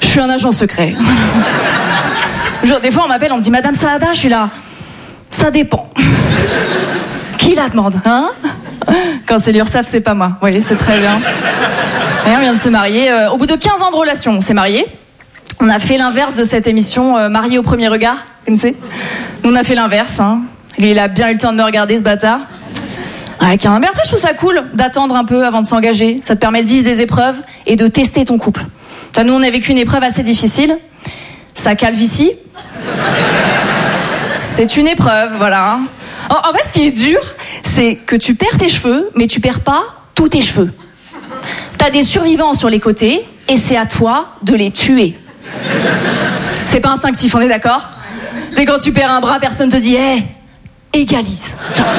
Je suis un agent secret. Genre, des fois, on m'appelle, on me dit Madame Saada, je suis là. Ça dépend. Qui la demande, hein? Quand c'est l'URSSAF, c'est pas moi. Vous voyez, c'est très bien. Et on vient de se marier. Au bout de 15 ans de relation, on s'est mariés. On a fait l'inverse de cette émission Marié au premier regard. Vous connaissez? Nous, on a fait l'inverse. Hein. Lui, il a bien eu le temps de me regarder, ce bâtard. Ouais, mais après, je trouve ça cool d'attendre un peu avant de s'engager. Ça te permet de vivre des épreuves et de tester ton couple. Enfin, nous, on a vécu une épreuve assez difficile. Sa calvitie. C'est une épreuve, voilà. En fait, ce qui est dur, c'est que tu perds tes cheveux, mais tu perds pas tous tes cheveux. T'as des survivants sur les côtés, et c'est à toi de les tuer. C'est pas instinctif, on est d'accord? Dès quand tu perds un bras, personne te dit égalise.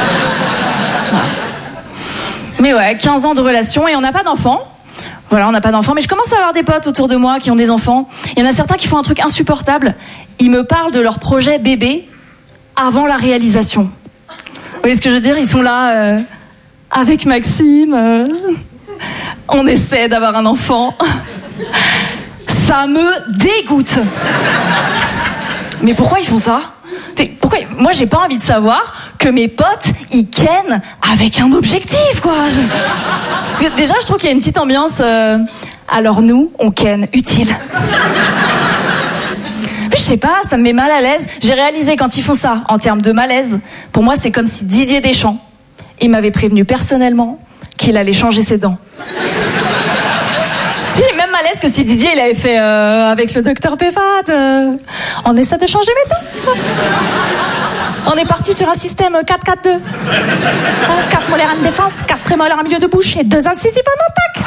Mais ouais, 15 ans de relation et on n'a pas d'enfants. Voilà, on n'a pas d'enfants, mais je commence à avoir des potes autour de moi qui ont des enfants. Il y en a certains qui font un truc insupportable. Ils me parlent de leur projet bébé avant la réalisation. Vous voyez ce que je veux dire? Ils sont là avec Maxime. On essaie d'avoir un enfant. Ça me dégoûte. Mais pourquoi ils font ça? Pourquoi? Moi, j'ai pas envie de savoir que mes potes, ils kennent avec un objectif, quoi. Parce que déjà, je trouve qu'il y a une petite ambiance. Alors nous, on ken utile. Je sais pas, ça me met mal à l'aise. J'ai réalisé quand ils font ça, en termes de malaise, pour moi, c'est comme si Didier Deschamps, il m'avait prévenu personnellement qu'il allait changer ses dents. Même malaise que si Didier il avait fait avec le docteur Péfat. On essaie de changer mes dents. On est parti sur un système 4-4-2. 4 molaires en défense, 4 prémolaires en milieu de bouche et 2 incisives en attaque.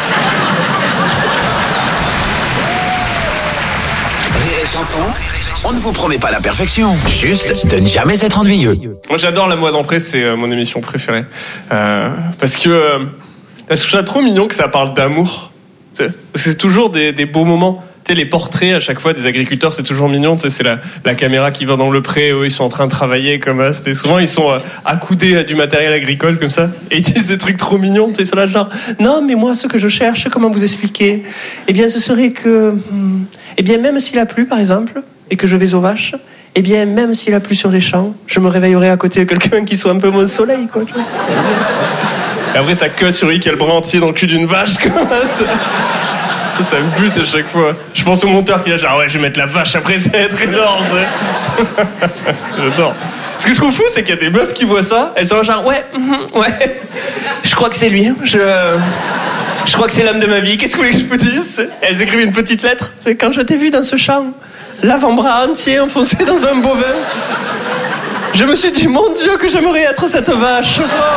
Rire et chanson, on ne vous promet pas la perfection, juste de ne jamais être ennuyeux. Moi j'adore La Mode d'entrée, c'est mon émission préférée. Parce que je trouve ça trop mignon que ça parle d'amour. Parce que c'est toujours des beaux moments. Tu sais, les portraits à chaque fois des agriculteurs, c'est toujours mignon. Tu sais, c'est la caméra qui va dans le pré, eux ils sont en train de travailler comme ça. C'était souvent ils sont accoudés à du matériel agricole comme ça et ils disent des trucs trop mignons. Tu sais, sur la genre non mais moi ce que je cherche, comment vous expliquer? Eh bien ce serait que même s'il a plu par exemple et que je vais aux vaches, même s'il a plu sur les champs, je me réveillerai à côté de quelqu'un qui soit un peu mon soleil quoi. Tu vois. Et après ça cut sur lui qui a le bras entier dans le cul d'une vache comme ça. Ça me bute à chaque fois. Je pense au monteur qui est là genre ouais je vais mettre la vache après ça va être énorme. J'adore. Ce que je trouve fou c'est qu'il y a des meufs qui voient ça, elles sont là genre ouais je crois que c'est lui. Je crois que c'est l'homme de ma vie. Qu'est-ce que vous voulez que je vous dise? Elles écrivent une petite lettre. C'est quand je t'ai vu dans ce champ, l'avant-bras entier enfoncé dans un bovin. Je me suis dit mon Dieu que j'aimerais être cette vache.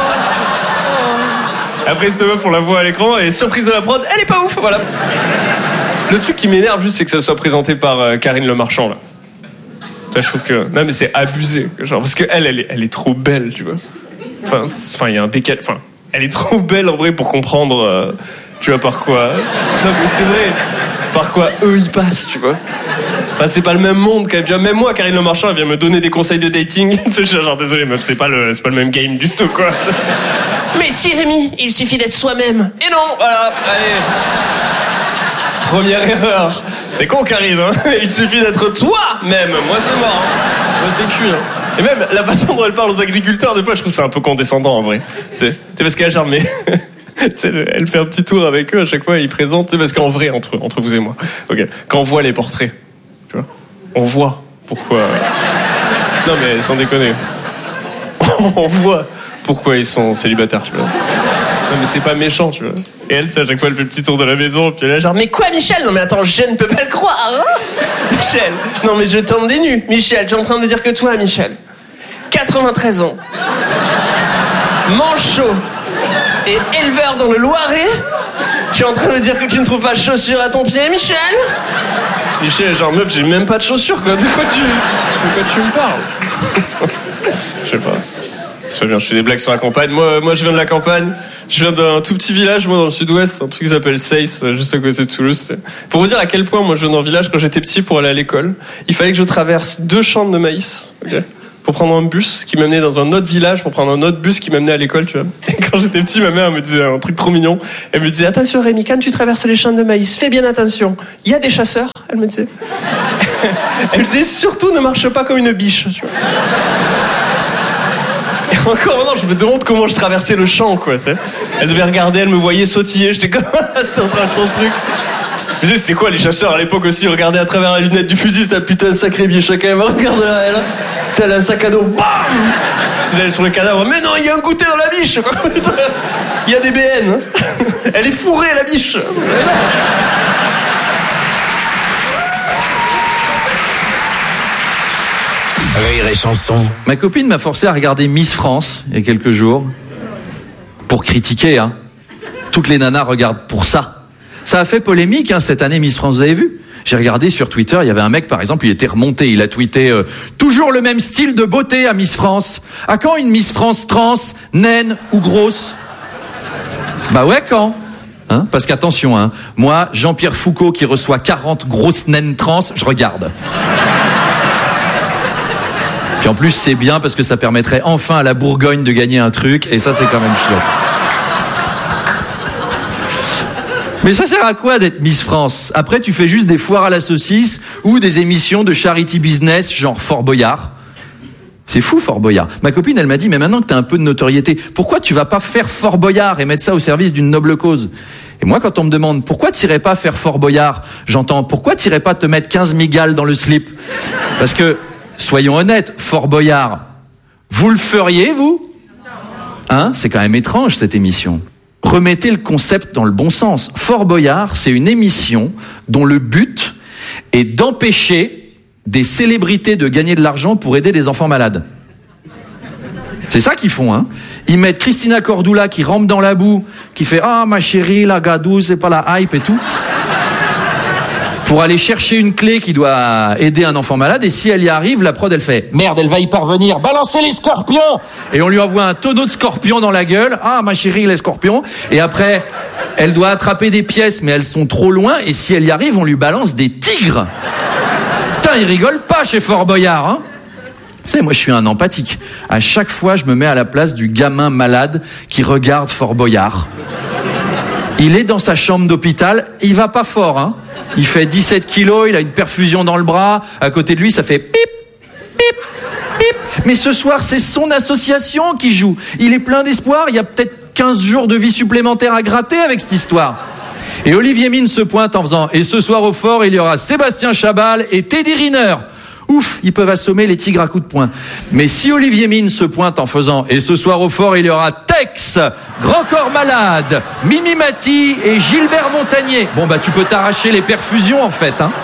Après cette meuf on la voit à l'écran et surprise de la prod, elle est pas ouf, voilà. Le truc qui m'énerve juste c'est que ça soit présenté par Karine Le Marchand là. Ça je trouve que non mais c'est abusé genre parce que elle est trop belle tu vois. Enfin il y a un décalage. Enfin elle est trop belle en vrai pour comprendre tu vois par quoi. Non mais c'est vrai par quoi eux ils passent tu vois. Enfin c'est pas le même monde quand même. Tu vois, même moi Karine Le Marchand elle vient me donner des conseils de dating. Je suis genre désolé meuf c'est pas le même game du tout quoi. Mais si Rémi, il suffit d'être soi-même. Et non, voilà, allez. Première erreur. C'est con Karine, hein. Il suffit d'être toi-même. Moi c'est mort. Moi c'est cuit. Hein. Et même la façon dont elle parle aux agriculteurs, des fois je trouve c'est un peu condescendant en vrai. C'est parce qu'elle a genre mais elle fait un petit tour avec eux à chaque fois, ils présentent. C'est parce qu'en vrai entre vous et moi. Ok. Quand on voit les portraits, tu vois, on voit pourquoi. Non mais sans déconner. On voit pourquoi ils sont célibataires, tu vois. Non mais c'est pas méchant, tu vois. Et elle, à chaque fois, elle fait le petit tour de la maison, puis elle est genre, mais quoi Michel? Non mais attends, je ne peux pas le croire, hein. Michel, non mais je tombe des nues. Michel, tu es en train de dire que toi, Michel, 93 ans, manchot et éleveur dans le Loiret, tu es en train de dire que tu ne trouves pas de chaussures à ton pied, Michel? Michel, genre meuf, j'ai même pas de chaussures, quoi. De quoi tu me parles? Je sais pas. C'est pas bien, je fais des blagues sur la campagne. Moi, je viens de la campagne. Je viens d'un tout petit village, moi, dans le sud-ouest, un truc qui s'appelle Seyss, juste à côté de Toulouse. Pour vous dire à quel point, moi, je viens d'un village, quand j'étais petit, pour aller à l'école, il fallait que je traverse 2 champs de maïs, okay, pour prendre un bus qui m'amenait dans un autre village, pour prendre un autre bus qui m'amenait à l'école, tu vois. Et quand j'étais petit, ma mère me disait un truc trop mignon. Elle me disait, attention Rémi, quand tu traverses les champs de maïs, fais bien attention. Il y a des chasseurs, elle me disait. Elle me disait, surtout ne marche pas comme une biche, tu vois. Et encore maintenant, je me demande comment je traversais le champ, quoi, tu sais. Elle devait regarder, elle me voyait sautiller, j'étais comme, c'était en train de son truc. Je disais, c'était quoi les chasseurs à l'époque aussi, regarder à travers la lunette du fusil, c'était putain un sacré biche quand même, regarde là, elle. Tel un sac à dos, bam! Ils allaient sur le cadavre, mais non, il y a un goûter dans la biche, quoi. Il y a des BN. Elle est fourrée, la biche. Rire et chanson. Ma copine m'a forcé à regarder Miss France il y a quelques jours pour critiquer. Hein. Toutes les nanas regardent pour ça. Ça a fait polémique cette année Miss France, vous avez vu ? J'ai regardé sur Twitter, il y avait un mec par exemple, il était remonté, il a tweeté toujours le même style de beauté à Miss France. À quand une Miss France trans, naine ou grosse ? Bah ouais, quand ? Hein ? Parce qu'attention, hein, moi, Jean-Pierre Foucault qui reçoit 40 grosses naines trans, je regarde. Puis en plus, c'est bien parce que ça permettrait enfin à la Bourgogne de gagner un truc, et ça, c'est quand même chouette. Mais ça sert à quoi d'être Miss France ? Après, tu fais juste des foires à la saucisse ou des émissions de charity business, genre Fort Boyard. C'est fou, Fort Boyard. Ma copine, elle m'a dit, mais maintenant que t'as un peu de notoriété, pourquoi tu vas pas faire Fort Boyard et mettre ça au service d'une noble cause ? Et moi, quand on me demande, pourquoi t'irais pas faire Fort Boyard ? J'entends, pourquoi t'irais pas te mettre 15 migales dans le slip ? Parce que, soyons honnêtes, Fort Boyard, vous le feriez, vous ? Hein ? C'est quand même étrange, cette émission. Remettez le concept dans le bon sens. Fort Boyard, c'est une émission dont le but est d'empêcher des célébrités de gagner de l'argent pour aider des enfants malades. C'est ça qu'ils font, hein. Ils mettent Christina Cordula qui rampe dans la boue, qui fait « Ah, ma chérie, la gadoue, c'est pas la hype et tout », pour aller chercher une clé qui doit aider un enfant malade, et si elle y arrive, la prod, elle fait « Merde, elle va y parvenir, balancez les scorpions !» Et on lui envoie un tonneau de scorpions dans la gueule. « Ah, ma chérie, les scorpions !» Et après, elle doit attraper des pièces, mais elles sont trop loin, et si elle y arrive, on lui balance des tigres. Putain, ils rigolent pas chez Fort Boyard, hein. Vous savez, moi, je suis un empathique. À chaque fois, je me mets à la place du gamin malade qui regarde Fort Boyard. Il est dans sa chambre d'hôpital, il va pas fort, hein. Il fait 17 kilos, il a une perfusion dans le bras, à côté de lui, ça fait pip, pip, pip. Mais ce soir, c'est son association qui joue. Il est plein d'espoir, il y a peut-être 15 jours de vie supplémentaires à gratter avec cette histoire. Et Olivier Mine se pointe en faisant « Et ce soir au fort, il y aura Sébastien Chabal et Teddy Riner ». Ouf, ils peuvent assommer les tigres à coups de poing. Mais si Olivier Mine se pointe en faisant « Et ce soir au fort, il y aura Tex, Grand Corps Malade, Mimi Mati et Gilbert Montagnier », bon bah tu peux t'arracher les perfusions en fait, hein.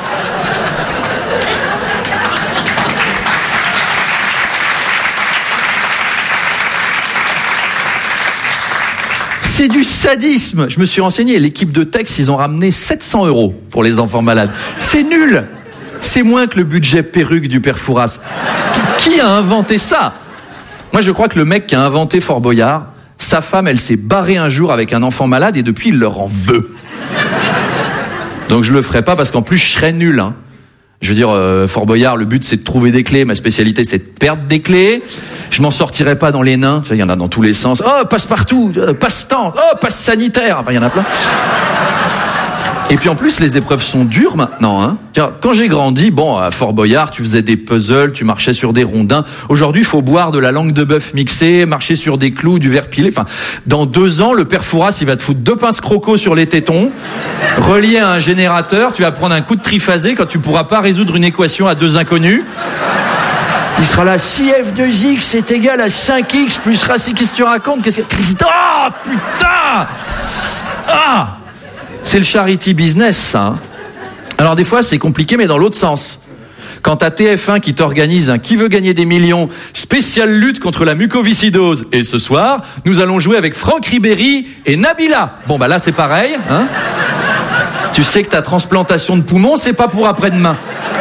C'est du sadisme. Je me suis renseigné, l'équipe de Tex, ils ont ramené 700 € pour les enfants malades. C'est nul. C'est moins que le budget perruque du père Fouras. Qui a inventé ça ? Moi, je crois que le mec qui a inventé Fort Boyard, sa femme, elle s'est barrée un jour avec un enfant malade et depuis, il leur en veut. Donc, je le ferai pas parce qu'en plus, je serais nul, hein. Je veux dire, Fort Boyard, le but, c'est de trouver des clés. Ma spécialité, c'est de perdre des clés. Je m'en sortirai pas dans les nains. Il y en a dans tous les sens. Oh, passe-partout, passe-temps, oh, passe sanitaire. Enfin, il y en a plein. Et puis en plus, les épreuves sont dures maintenant, hein. Quand j'ai grandi, bon, à Fort Boyard, tu faisais des puzzles, tu marchais sur des rondins. Aujourd'hui, il faut boire de la langue de bœuf mixée, marcher sur des clous, du verre pilé. Enfin, dans 2 ans, le père Fouras, il va te foutre 2 pinces croco sur les tétons, relié à un générateur. Tu vas prendre un coup de triphasé quand tu pourras pas résoudre une équation à 2 inconnus. Il sera là, si f2x est égal à 5x plus racine, qu'est-ce que tu racontes ? Qu'est-ce que... Oh, putain ! Ah ! C'est le charity business, ça, hein. Alors des fois, c'est compliqué, mais dans l'autre sens. Quand t'as TF1 qui t'organise un Qui veut gagner des millions, spéciale lutte contre la mucoviscidose, et ce soir, nous allons jouer avec Franck Ribéry et Nabila. Bon, bah là, c'est pareil, hein. Tu sais que ta transplantation de poumon, c'est pas pour après-demain.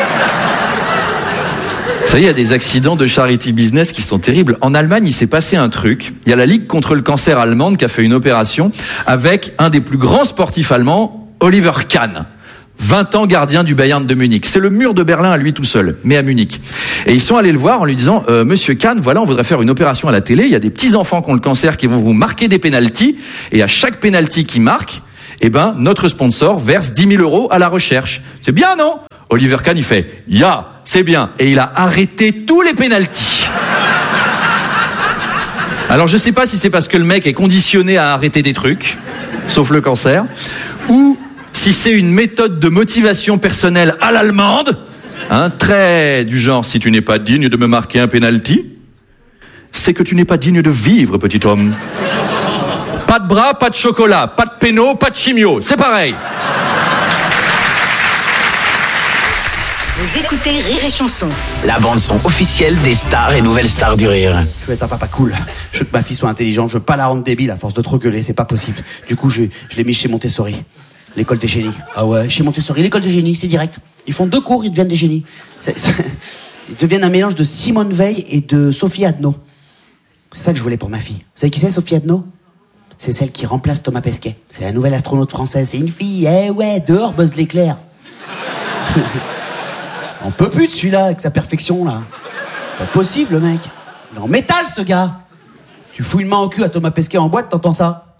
Vous savez, il y a des accidents de charity business qui sont terribles. En Allemagne, il s'est passé un truc. Il y a la Ligue contre le cancer allemande qui a fait une opération avec un des plus grands sportifs allemands, Oliver Kahn. 20 ans gardien du Bayern de Munich. C'est le mur de Berlin à lui tout seul, mais à Munich. Et ils sont allés le voir en lui disant Monsieur Kahn, voilà, on voudrait faire une opération à la télé. Il y a des petits enfants qui ont le cancer qui vont vous marquer des pénaltys. Et à chaque pénalty qu'ils marquent, notre sponsor verse 10 000 € à la recherche. C'est bien, non? Oliver Kahn, il fait c'est bien. Et il a arrêté tous les pénaltys. Alors je sais pas si c'est parce que le mec est conditionné à arrêter des trucs, sauf le cancer, ou si c'est une méthode de motivation personnelle à l'allemande, très du genre, si tu n'es pas digne de me marquer un penalty, c'est que tu n'es pas digne de vivre, petit homme. Pas de bras, pas de chocolat, pas de péno, pas de chimio, c'est pareil. Vous écoutez Rire et Chanson. La bande-son officielle des stars et nouvelles stars du rire. Je veux être un papa cool. Je veux que ma fille soit intelligente. Je veux pas la rendre débile à force de trop gueuler. C'est pas possible. Du coup, je l'ai mis chez Montessori. L'école des génies. Ah ouais, chez Montessori, l'école des génies, c'est direct. Ils font 2 cours, ils deviennent des génies. Ils deviennent un mélange de Simone Veil et de Sophie Adno. C'est ça que je voulais pour ma fille. Vous savez qui c'est, Sophie Adno? C'est celle qui remplace Thomas Pesquet. C'est la nouvelle astronaute française. C'est une fille. Dehors, Buzz l'éclair. On peut plus de celui-là, avec sa perfection, là. Pas possible, le mec. Il est en métal, ce gars. Tu fous une main au cul à Thomas Pesquet en boîte, t'entends ça?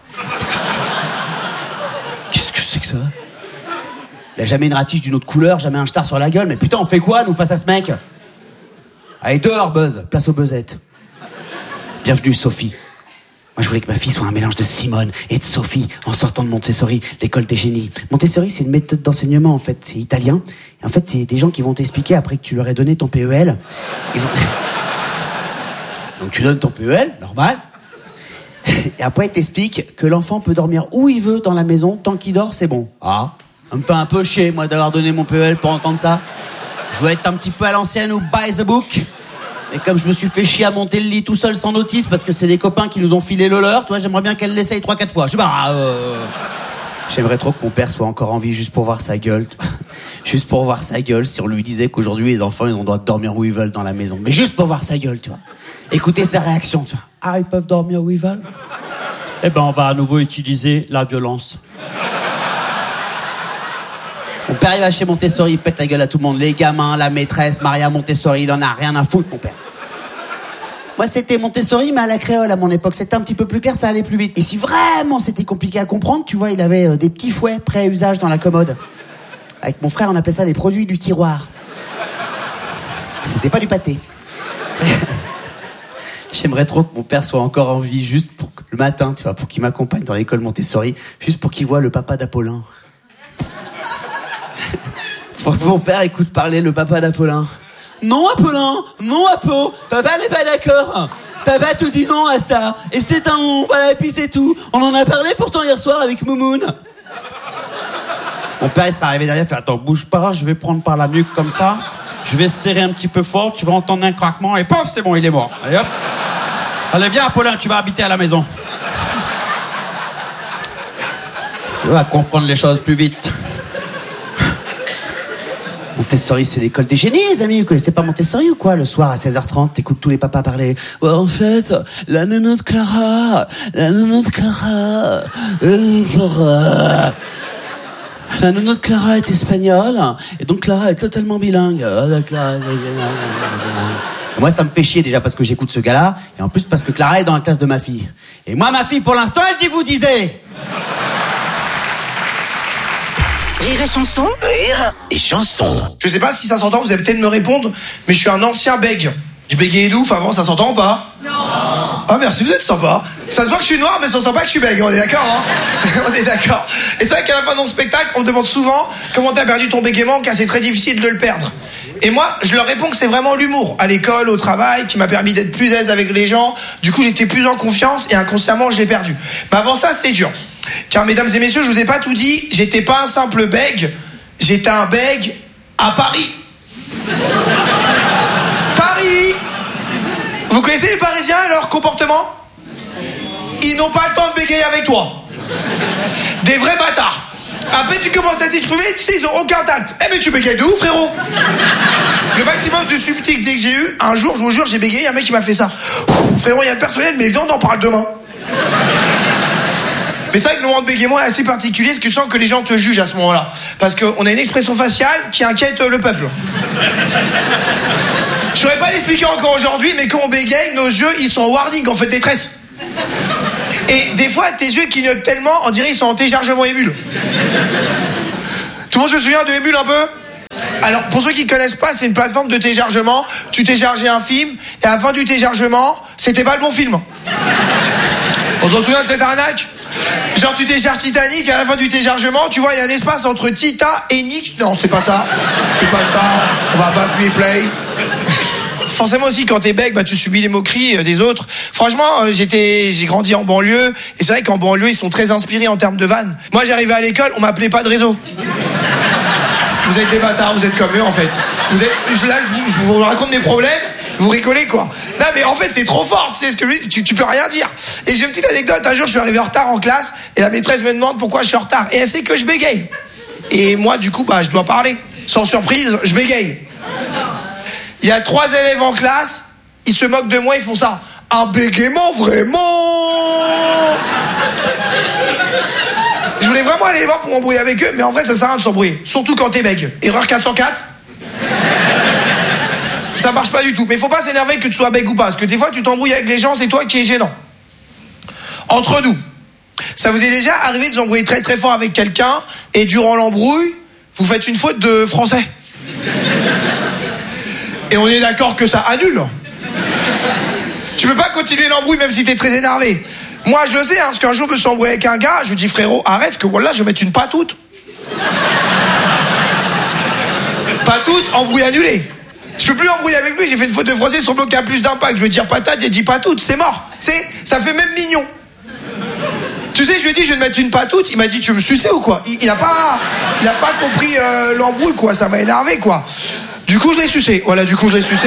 Qu'est-ce que c'est que ça? Il a jamais une ratiche d'une autre couleur, jamais un star sur la gueule. Mais putain, on fait quoi, nous, face à ce mec? Allez, dehors, Buzz. Place aux buzzettes. Bienvenue, Sophie. Moi, je voulais que ma fille soit un mélange de Simone et de Sophie en sortant de Montessori, l'école des génies. Montessori, c'est une méthode d'enseignement, en fait. C'est italien. Et en fait, c'est des gens qui vont t'expliquer après que tu leur aies donné ton PEL. Donc, tu donnes ton PEL, normal. Et après, ils t'expliquent que l'enfant peut dormir où il veut dans la maison. Tant qu'il dort, c'est bon. Ah, ça me fait un peu chier, moi, d'avoir donné mon PEL pour entendre ça. Je veux être un petit peu à l'ancienne ou by the book. Et comme je me suis fait chier à monter le lit tout seul sans notice parce que c'est des copains qui nous ont filé le leur, toi, j'aimerais bien qu'elle l'essaye 3-4 fois. J'aimerais trop que mon père soit encore en vie juste pour voir sa gueule. Juste pour voir sa gueule si on lui disait qu'aujourd'hui les enfants ils ont le droit de dormir où ils veulent dans la maison. Mais juste pour voir sa gueule, tu vois. Écouter sa réaction, tu vois. Ah, ils peuvent dormir où ils veulent? Eh ben, on va à nouveau utiliser la violence. Mon père, il va chez Montessori, il pète la gueule à tout le monde. Les gamins, la maîtresse, Maria Montessori, il en a rien à foutre, mon père. Moi, c'était Montessori, mais à la créole à mon époque. C'était un petit peu plus clair, ça allait plus vite. Et si vraiment c'était compliqué à comprendre, tu vois, il avait des petits fouets prêts à usage dans la commode. Avec mon frère, on appelait ça les produits du tiroir. C'était pas du pâté. J'aimerais trop que mon père soit encore en vie, juste pour le matin, tu vois, pour qu'il m'accompagne dans l'école Montessori, juste pour qu'il voit le papa d'Apollin. Pour que mon père écoute parler le papa d'Apollin. Non, Apollin, non, Apo, papa n'est pas d'accord. Papa te dit non à ça, et c'est un non, voilà, et puis c'est tout. On en a parlé pourtant hier soir avec Moumoun. Mon père, il sera arrivé derrière, il fait attends, bouge pas, je vais prendre par la nuque comme ça, je vais serrer un petit peu fort, tu vas entendre un craquement, et pof, c'est bon, il est mort. Allez hop. Allez, viens, Apollin, tu vas habiter à la maison. Tu vas comprendre les choses plus vite. Montessori, c'est l'école des génies, les amis. Vous connaissez pas Montessori ou quoi? Le soir à 16h30, t'écoutes tous les papas parler. Ouais, en fait, la nounoute Clara, la nounoute Clara, la nounoute Clara est espagnole, et donc Clara est totalement bilingue. Moi, ça me fait chier déjà parce que j'écoute ce gars-là, et en plus parce que Clara est dans la classe de ma fille. Et moi, ma fille, pour l'instant, elle dit vous disiez. Rire et Chanson. Rire et chanson. Je sais pas si ça s'entend, vous allez peut-être me répondre, mais je suis un ancien bègue. Je bégayais d'ouf avant, ça s'entend ou pas? Non. Ah merci, vous êtes sympa. Ça se voit que je suis noir, mais ça s'entend pas que je suis bègue, on est d'accord, hein? On est d'accord. Et c'est vrai qu'à la fin de mon spectacle, on me demande souvent comment t'as perdu ton bégaiement, car c'est très difficile de le perdre. Et moi, je leur réponds que c'est vraiment l'humour, à l'école, au travail, qui m'a permis d'être plus aise avec les gens. Du coup, j'étais plus en confiance et inconsciemment, je l'ai perdu. Mais avant ça, c'était dur. Car mesdames et messieurs, je vous ai pas tout dit, j'étais pas un simple bègue, j'étais un bègue à Paris. Paris! Vous connaissez les Parisiens et leur comportement? Ils n'ont pas le temps de bégayer avec toi. Des vrais bâtards. Après tu commences à t'exprimer, tu sais, ils ont aucun tact. Eh mais tu bégayes de ouf, frérot. Le maximum de subtilité que j'ai eu, un jour, je vous jure, j'ai bégayé, un mec qui m'a fait ça. Frérot, il y a le personnel, mais viens, on en parle demain. Mais c'est vrai que le moment de bégaiement est assez particulier, parce que tu sens que les gens te jugent à ce moment-là. Parce qu'on a une expression faciale qui inquiète le peuple. Je saurais pas l'expliquer encore aujourd'hui, mais quand on bégaye, nos yeux, ils sont en warning, en fait, détresse. Et des fois, tes yeux clignotent tellement, on dirait qu'ils sont en téléchargement Emule. Tout le monde se souvient de Emule un peu ? Alors, pour ceux qui ne connaissent pas, c'est une plateforme de téléchargement. Tu téléchargeais un film, et à la fin du téléchargement, c'était pas le bon film. On s'en souvient de cette arnaque ? Genre, tu télécharges Titanic, et à la fin du téléchargement, tu vois, il y a un espace entre Tita et Nick. Non, c'est pas ça. C'est pas ça. On va pas appuyer play. Forcément aussi, quand t'es bec, tu subis les moqueries des autres. Franchement, j'ai grandi en banlieue, et c'est vrai qu'en banlieue, ils sont très inspirés en termes de vannes. Moi, j'arrivais à l'école, on m'appelait pas de réseau. Vous êtes des bâtards, vous êtes comme eux en fait. Là, je vous raconte mes problèmes, vous rigolez quoi. Non mais en fait c'est trop fort, tu sais ce que je dis, tu peux rien dire. Et j'ai une petite anecdote, un jour je suis arrivé en retard en classe, et la maîtresse me demande pourquoi je suis en retard. Et elle sait que je bégaye. Et moi du coup, je dois parler. Sans surprise, je bégaye. Il y a 3 élèves en classe, ils se moquent de moi, ils font ça. Un bégaiement vraiment. Je voulais vraiment aller les voir pour m'embrouiller avec eux, mais en vrai, ça sert à rien de s'embrouiller. Surtout quand t'es bègue. Erreur 404. Ça marche pas du tout. Mais faut pas s'énerver que tu sois bègue ou pas. Parce que des fois, tu t'embrouilles avec les gens, c'est toi qui es gênant. Entre nous, ça vous est déjà arrivé de vous embrouiller très très fort avec quelqu'un, et durant l'embrouille, vous faites une faute de français. Et on est d'accord que ça annule. Tu peux pas continuer l'embrouille même si t'es très énervé. Moi, je le sais, parce qu'un jour, je me suis embrouillé avec un gars, je lui dis, frérot, arrête, parce que voilà, je vais mettre une patoute. Patoute, embrouille annulé. Je peux plus embrouiller avec lui, j'ai fait une faute de français sur le bloc qui a plus d'impact. Je vais dire patate, j'ai dit patoute, c'est mort. Ça fait même mignon. Tu sais, je lui ai dit, je vais te mettre une patoute, il m'a dit, tu veux me sucer ou quoi ? Il a pas compris l'embrouille, quoi, ça m'a énervé, quoi. Du coup, je l'ai sucé. Voilà, du coup, je l'ai sucé.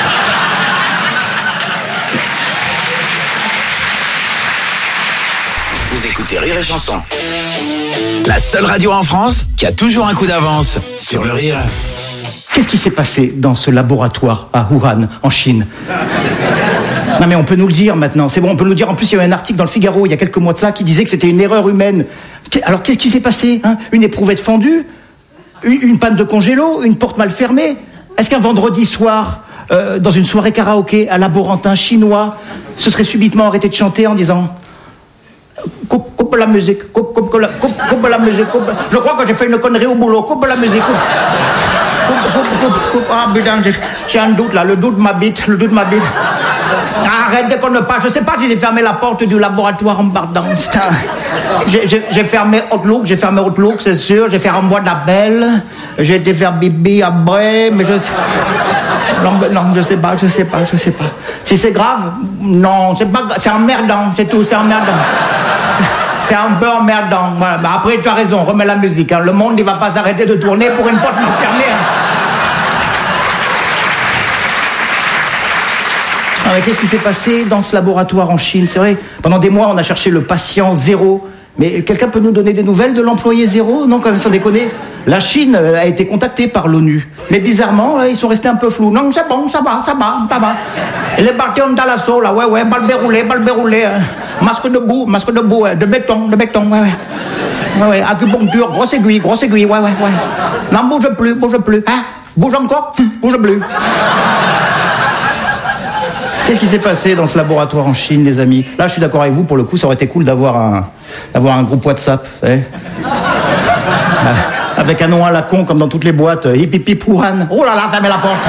Vous écoutez Rire et Chanson. La seule radio en France qui a toujours un coup d'avance sur le rire. Qu'est-ce qui s'est passé dans ce laboratoire à Wuhan, en Chine ? Non mais on peut nous le dire maintenant, c'est bon, on peut nous le dire. En plus, il y a eu un article dans le Figaro, il y a quelques mois de ça, qui disait que c'était une erreur humaine. Alors, qu'est-ce qui s'est passé, hein ? Une éprouvette fendue ? Une panne de congélo ? Une porte mal fermée ? Est-ce qu'un vendredi soir, dans une soirée karaoké à laborantin chinois, se serait subitement arrêté de chanter en disant... Coupe la musique, coupe la musique, coupe. Je crois que j'ai fait une connerie au boulot, coupe la musique, coupe. Ah putain, j'ai un doute là, le doute m'habite. Arrête, déconne pas, je sais pas si j'ai fermé la porte du laboratoire en partant. J'ai fermé Outlook, c'est sûr, j'ai fait un mois d'appel, j'ai été faire bibi après, mais je sais... Non, je sais pas. Si c'est grave, non, c'est emmerdant, c'est tout, c'est emmerdant. C'est un peu emmerdant. Voilà. Après, tu as raison, remets la musique. Hein. Le monde, il va pas s'arrêter de tourner pour une porte mal fermée. Hein. Ah, mais qu'est-ce qui s'est passé dans ce laboratoire en Chine ? C'est vrai, pendant des mois, on a cherché le patient zéro. Mais quelqu'un peut nous donner des nouvelles de l'employé zéro ? Non, quand même, sans déconner. La Chine a été contactée par l'ONU. Mais bizarrement, là, ils sont restés un peu flous. Non, c'est bon, ça va. Les bâtons dans l'assaut, là, ouais, balle déroulée. Hein. Masque debout, de béton, ouais. Acupuncture, grosse aiguille, ouais. Non, bouge plus. Hein ? Bouge encore ? Bouge plus. Qu'est-ce qui s'est passé dans ce laboratoire en Chine, les amis ? Là, je suis d'accord avec vous, pour le coup, ça aurait été cool d'avoir un groupe WhatsApp, vous savez ? Avec un nom à la con, comme dans toutes les boîtes. Hip hip hip Wuhan. Oh là là, fermez la porte.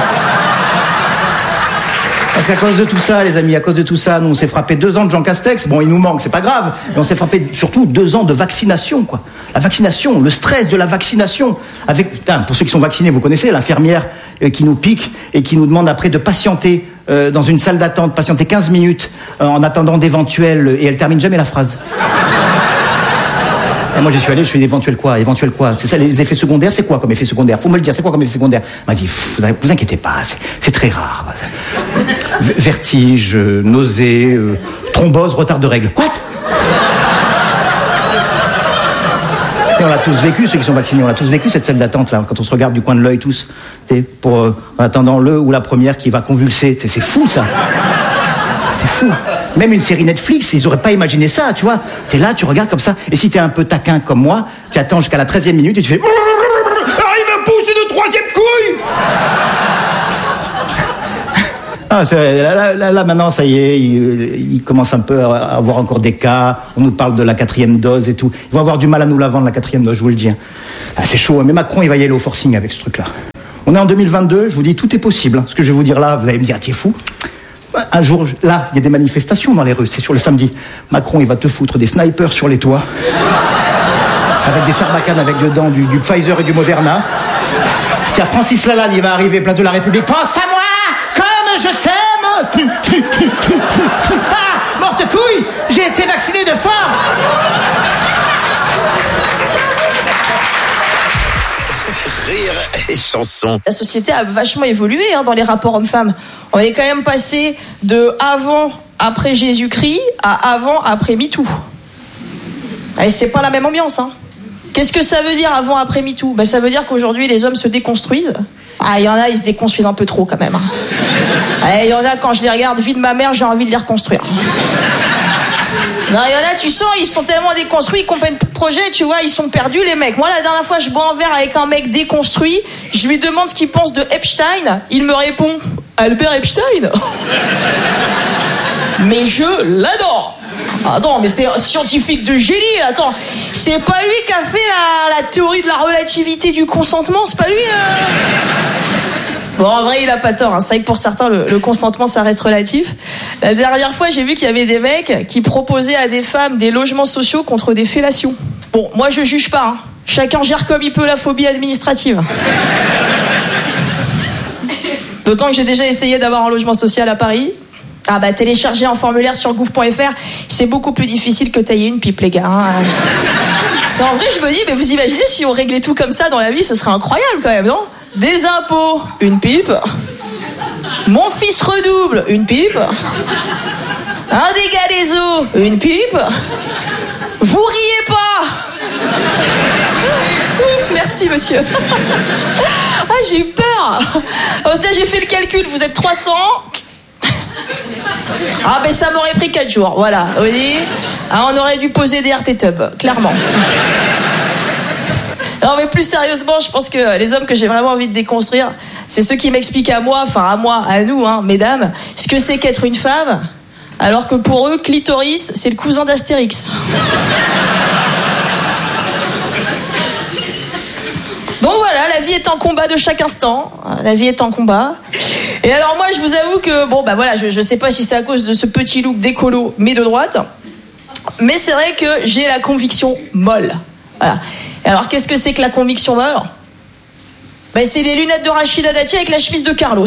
Parce qu'à cause de tout ça, les amis, nous, on s'est frappé 2 ans de Jean Castex. Bon, il nous manque, c'est pas grave. Mais on s'est frappé surtout 2 ans de vaccination, quoi. La vaccination, le stress de la vaccination. Pour ceux qui sont vaccinés, vous connaissez l'infirmière qui nous pique et qui nous demande après de patienter dans une salle d'attente, patienter 15 minutes en attendant d'éventuels... Et elle termine jamais la phrase. Et moi, j'y suis allé, je fais éventuel quoi ? C'est ça, les effets secondaires, c'est quoi comme effet secondaire ? Faut me le dire, c'est quoi comme effet secondaire ? Elle m'a dit, vous inquiétez pas, c'est très rare. Vertige, nausée, thrombose, retard de règles. What ? Et on l'a tous vécu, ceux qui sont vaccinés, on l'a tous vécu cette salle d'attente là, quand on se regarde du coin de l'œil tous, en attendant le ou la première qui va convulser. C'est fou ça. C'est fou. Même une série Netflix, ils auraient pas imaginé ça, tu vois. T'es là, tu regardes comme ça. Et si t'es un peu taquin comme moi, tu attends jusqu'à la 13e minute et tu fais... Ah, il me pousse une 3e couille. Ah, là, maintenant, ça y est, il commence un peu à avoir encore des cas. On nous parle de la 4e dose et tout. Ils vont avoir du mal à nous la vendre, la 4e dose, je vous le dis. Ah, c'est chaud, mais Macron, il va y aller au forcing avec ce truc-là. On est en 2022, je vous dis, tout est possible. Ce que je vais vous dire là, vous allez me dire, t'es fou. Un jour, là, il y a des manifestations dans les rues, c'est sur le samedi. Macron, il va te foutre des snipers sur les toits. Avec des sarbacanes avec dedans du Pfizer et du Moderna. Tiens, Francis Lalanne, il va arriver, place de la République. Pense à moi comme je t'aime. Ah, morte couille, j'ai été vacciné de force. Rire et chanson. La société a vachement évolué dans les rapports hommes-femmes. On est quand même passé de avant, après Jésus-Christ à avant, après MeToo. Et c'est pas la même ambiance. Qu'est-ce que ça veut dire avant, après MeToo ? Ça veut dire qu'aujourd'hui, les hommes se déconstruisent. Ah, il y en a, ils se déconstruisent un peu trop quand même. Il y en a, quand je les regarde, vie de ma mère, j'ai envie de les reconstruire. Non, il y en a, tu sens, ils sont tellement déconstruits, ils comprennent plus de projet, tu vois, ils sont perdus, les mecs. Moi, la dernière fois, je bois un verre avec un mec déconstruit, je lui demande ce qu'il pense de Epstein, il me répond, Albert Epstein. Mais je l'adore. Attends, mais c'est un scientifique de génie, attends. C'est pas lui qui a fait la théorie de la relativité du consentement, c'est pas lui Bon, en vrai, il a pas tort. C'est vrai que pour certains, le consentement, ça reste relatif. La dernière fois, j'ai vu qu'il y avait des mecs qui proposaient à des femmes des logements sociaux contre des fellations. Bon, moi, je juge pas. Chacun gère comme il peut la phobie administrative. D'autant que j'ai déjà essayé d'avoir un logement social à Paris. Ah bah, télécharger un formulaire sur gouv.fr, c'est beaucoup plus difficile que tailler une pipe, les gars. Non, en vrai, je me dis, mais vous imaginez si on réglait tout comme ça dans la vie, ce serait incroyable quand même, non ? Des impôts, une pipe. Mon fils redouble, une pipe. Un dégât des eaux, une pipe. Vous riez pas. Ouf, merci monsieur. Ah, j'ai eu peur. Là, j'ai fait le calcul, vous êtes 300. Ah, ben ça m'aurait pris 4 jours, voilà. Vous voyez, on aurait dû poser des RT Tub, clairement. Non, mais plus sérieusement, je pense que les hommes que j'ai vraiment envie de déconstruire, c'est ceux qui m'expliquent à moi, à nous, mesdames, ce que c'est qu'être une femme, alors que pour eux, clitoris, c'est le cousin d'Astérix. Donc voilà, la vie est en combat de chaque instant. La vie est en combat. Et alors moi, je vous avoue que, je sais pas si c'est à cause de ce petit look d'écolo, mais de droite, mais c'est vrai que j'ai la conviction molle. Voilà. Alors, qu'est-ce que c'est que la conviction molle ? C'est les lunettes de Rachida Dati avec la chemise de Carlos.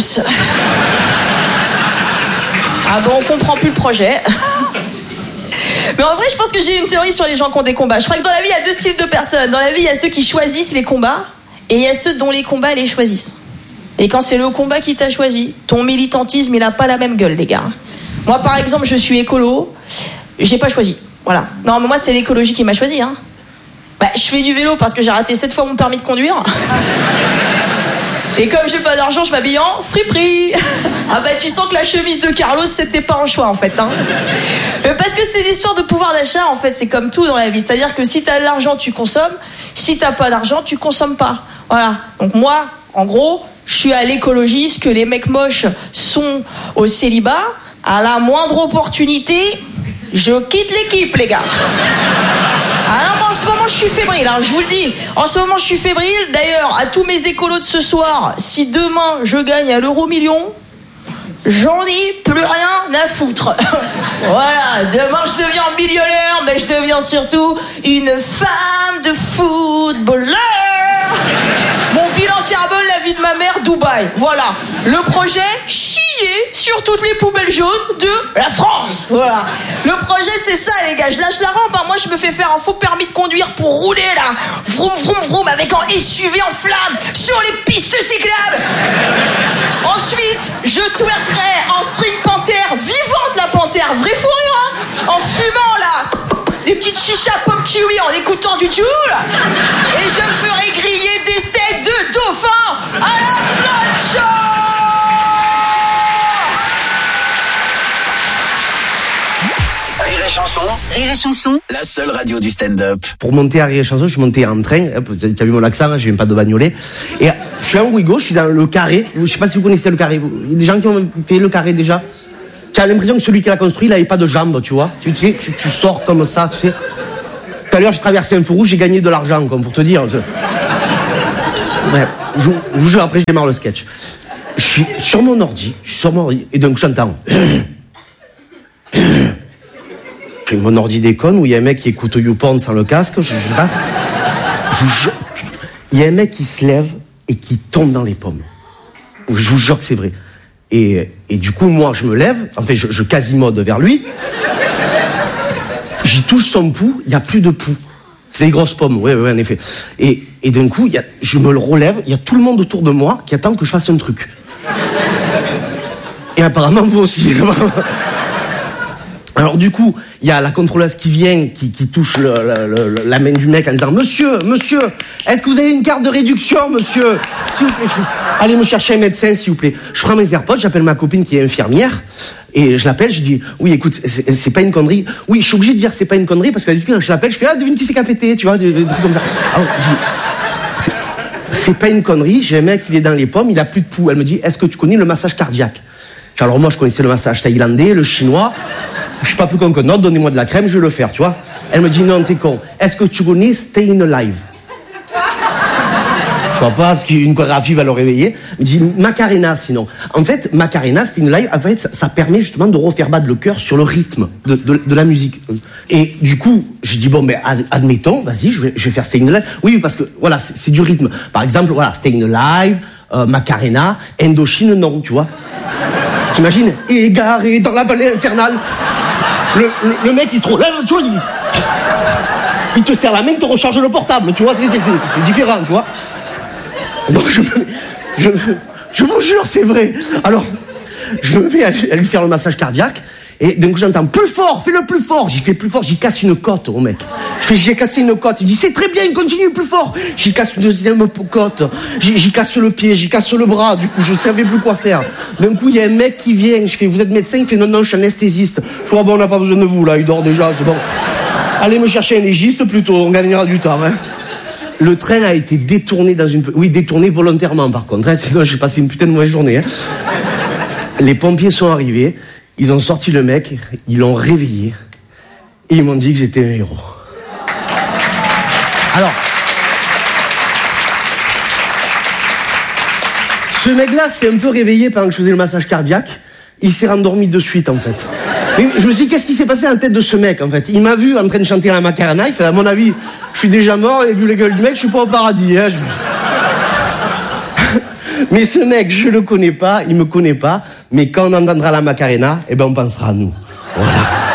Ah bon, on comprend plus le projet. Mais en vrai, je pense que j'ai une théorie sur les gens qui ont des combats. Je crois que dans la vie, il y a 2 styles de personnes. Dans la vie, il y a ceux qui choisissent les combats, et il y a ceux dont les combats les choisissent. Et quand c'est le combat qui t'a choisi, ton militantisme, il a pas la même gueule, les gars. Moi, par exemple, je suis écolo, j'ai pas choisi. Voilà. Non, mais moi, c'est l'écologie qui m'a choisi, je fais du vélo parce que j'ai raté 7 fois mon permis de conduire. Et comme j'ai pas d'argent, je m'habille en friperie. Ah tu sens que la chemise de Carlos, c'était pas un choix en fait. Parce que c'est l'histoire de pouvoir d'achat en fait, c'est comme tout dans la vie. C'est-à-dire que si t'as de l'argent, tu consommes. Si t'as pas d'argent, tu consommes pas. Voilà. Donc moi, en gros, je suis à l'écologie, ce que les mecs moches sont au célibat. À la moindre opportunité, je quitte l'équipe, les gars. En ce moment, je suis fébrile, je vous le dis. En ce moment, je suis fébrile. D'ailleurs, à tous mes écolos de ce soir, si demain, je gagne à l'euro-million, j'en ai plus rien à foutre. Voilà, demain, je deviens millionnaire, mais je deviens surtout une femme de footballeur. Mon bilan carbone, la vie de ma mère, Dubaï. Voilà, le projet, chier sur toutes les poubelles jaunes de la France. Voilà. Le projet, c'est ça, les gars. Je lâche la rampe. Moi, je me fais faire un faux permis de conduire pour rouler, là. Vroom, vroom, vroom, avec un SUV en flammes sur les pistes cyclables. Ensuite, je twerkerai en string panthère, vivante la panthère, vraie fourrure, en fumant, là. Des petites chichas pop kiwi en écoutant du Joule. Et je me ferai griller des steaks de dauphin à la plancha. Rire et Chanson, La seule radio du stand-up. Pour monter à Rire et Chanson, je suis monté en train. Tu as vu mon accent, hein, je viens pas de Bagnolet. Et je suis en Ouigo, je suis dans le Carré. Je sais pas si vous connaissez le Carré. Il y a des gens qui ont fait le Carré déjà. Tu as l'impression que celui qui l'a construit, il avait pas de jambes, tu vois. Tu sais, tu sors comme ça, tu sais. Tout à l'heure, je traversais un feu rouge, j'ai gagné de l'argent, comme pour te dire. Bref, je vous jure, après, je démarre le sketch. Je suis sur mon ordi, et donc j'entends. Mon ordi déconne, où il y a un mec qui écoute YouPorn sans le casque, je sais pas. Il y a un mec qui se lève et qui tombe dans les pommes. Je vous jure que c'est vrai. Et du coup, moi, je me lève, enfin, je quasimode vers lui. J'y touche son pouls, il n'y a plus de pouls. C'est des grosses pommes, oui, en effet. Et d'un coup, je me le relève, il y a tout le monde autour de moi qui attend que je fasse un truc. Et apparemment, vous aussi. Alors du coup, il y a la contrôleuse qui vient, qui touche la main du mec en disant « Monsieur, est-ce que vous avez une carte de réduction, monsieur ? S'il vous plaît, allez me chercher un médecin, s'il vous plaît. » Je prends mes AirPods, j'appelle ma copine qui est infirmière, et je l'appelle, je dis « Oui, écoute, c'est pas une connerie. » Oui, je suis obligé de dire que c'est pas une connerie, parce que du coup, je l'appelle, je fais « Ah, devine qui c'est qui a pété, tu vois, des trucs comme ça. » Alors, je dis « C'est pas une connerie, j'ai un mec qui est dans les pommes, il a plus de pouls. » Elle me dit « Est-ce que tu connais le massage cardiaque ?» Alors moi, je connaissais le massage thaïlandais, le chinois. Je suis pas plus con que non, donnez-moi de la crème, je vais le faire, tu vois. Elle me dit, non, t'es con. Est-ce que tu connais Stayin' Alive ? Je vois pas ce qu'une chorégraphie va le réveiller. Elle me dit, Macarena, sinon. En fait, Macarena, Stayin' Alive, en fait, ça permet justement de refaire battre le cœur sur le rythme de la musique. Et du coup, j'ai dit, bon, ben, admettons, vas-y, je vais faire Stayin' Alive. Oui, parce que, voilà, c'est du rythme. Par exemple, voilà, Stayin' Alive, Macarena, Indochine, non, tu vois. T'imagines, égaré dans la vallée infernale. Le mec, il se relève, tu vois, il te serre la main, il te recharge le portable, tu vois, c'est différent, tu vois. Donc, je vous jure, c'est vrai. Alors, je me mets à lui faire le massage cardiaque, et donc j'entends, plus fort, fais-le plus fort. J'y fais plus fort, j'y casse une côte au mec. J'ai cassé une côte. Il dit, c'est très bien, continue plus fort. J'y casse une deuxième côte. J'y casse le pied, j'y casse le bras. Du coup, je ne savais plus quoi faire. D'un coup, il y a un mec qui vient. Je fais, vous êtes médecin? Il fait, non, je suis anesthésiste. Je vois, bon, on n'a pas besoin de vous, là. Il dort déjà, c'est bon. Allez me chercher un légiste plutôt, on gagnera du temps, hein. Le train a été détourné détourné volontairement, par contre. Hein, sinon, j'ai passé une putain de mauvaise journée, hein. Les pompiers sont arrivés. Ils ont sorti le mec, ils l'ont réveillé. Et ils m'ont dit que j'étais un héros. Alors, ce mec-là s'est un peu réveillé pendant que je faisais le massage cardiaque. Il s'est rendormi de suite, en fait. Et je me suis dit, qu'est-ce qui s'est passé en tête de ce mec, en fait? Il m'a vu en train de chanter la Macarena. Il fait, à mon avis, je suis déjà mort, et vu la gueule du mec, je suis pas au paradis. Hein, Mais ce mec, je le connais pas, il me connaît pas. Mais quand on entendra la Macarena, eh ben, on pensera à nous. Voilà.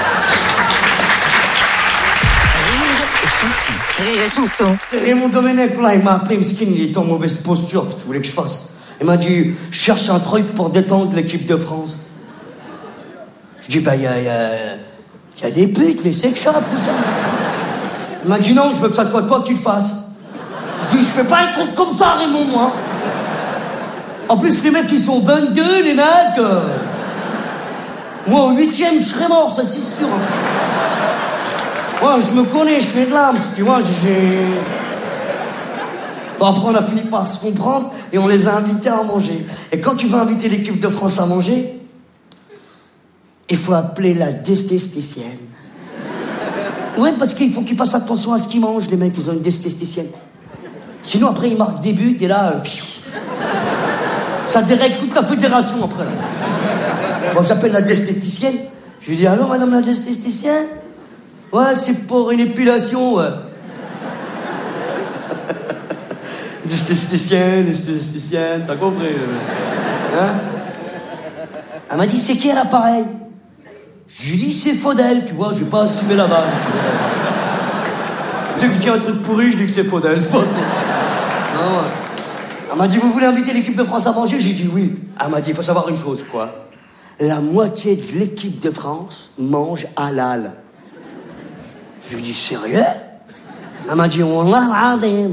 Rire et Chanson. Raymond Domenech, là, il m'a appelé, Mskin, il était en mauvaise posture, qu'est-ce que tu voulais que je fasse? Il m'a dit, je cherche un truc pour détendre l'équipe de France. Je dis, bah, il y a les putes, les sex shops, tout ça. Il m'a dit, non, je veux que ça soit toi qui le fasses. Je dis, je fais pas un truc comme ça, Raymond, moi. En plus, les mecs, ils sont 22, les mecs. Moi, au 8e, je serais mort, ça, c'est sûr. Ouais, je me connais, je fais de l'âme, tu vois, Bon, après, on a fini par se comprendre et on les a invités à manger. Et quand tu vas inviter l'équipe de France à manger, il faut appeler la diététicienne. Ouais, parce qu'il faut qu'ils fassent attention à ce qu'ils mangent, les mecs, ils ont une diététicienne. Sinon, après, ils marquent des buts et là... ça dérègle toute la fédération, après, là. Bon, j'appelle la diététicienne. Je lui dis, allô, madame la diététicienne? Ouais, c'est pour une épilation, ouais. Diététicienne, t'as compris? Hein? Elle m'a dit, c'est qui l'appareil? Je lui dis, c'est Faudel, tu vois, j'ai pas assumé la vanne. Dès que je dis un truc pourri, je dis que c'est Faudel. Non, ouais. Elle m'a dit, vous voulez inviter l'équipe de France à manger? J'ai dit oui. Elle m'a dit, il faut savoir une chose, quoi. La moitié de l'équipe de France mange halal. Je lui ai dit, sérieux? Elle m'a dit, Wallah al-Azim.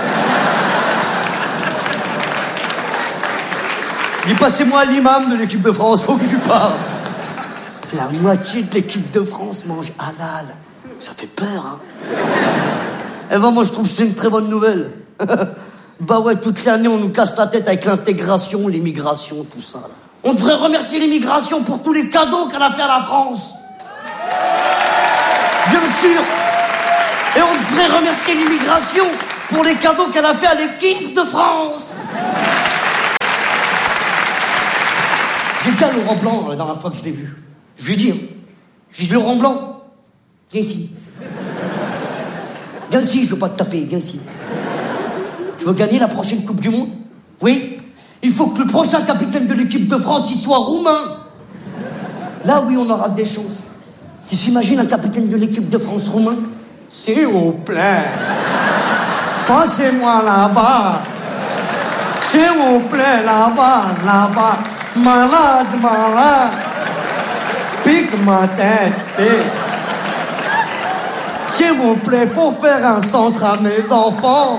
Dis, passez-moi l'imam de l'équipe de France, faut que je lui parle. La moitié de l'équipe de France mange halal. Ça fait peur, hein. Eh ben, moi, je trouve que c'est une très bonne nouvelle. Bah ouais, toute l'année, on nous casse la tête avec l'intégration, l'immigration, tout ça. Là. On devrait remercier l'immigration pour tous les cadeaux qu'elle a fait à la France. Bien sûr. Et on devrait remercier l'immigration pour les cadeaux qu'elle a fait à l'équipe de France. J'ai dit à Laurent Blanc, la dernière fois que je l'ai vu. Je lui ai dit, j'ai dit, Laurent Blanc, viens ici. Viens ici, je veux pas te taper, viens ici. Tu veux gagner la prochaine Coupe du Monde? Oui. Il faut que le prochain capitaine de l'équipe de France, il soit roumain. Là, oui, on aura des chances. Tu t'imagines un capitaine de l'équipe de France roumain? S'il vous plaît. Passez-moi là-bas. S'il vous plaît, là-bas, là-bas. Malade, malade. Pique ma tête, pique. S'il vous plaît, pour faire un centre à mes enfants.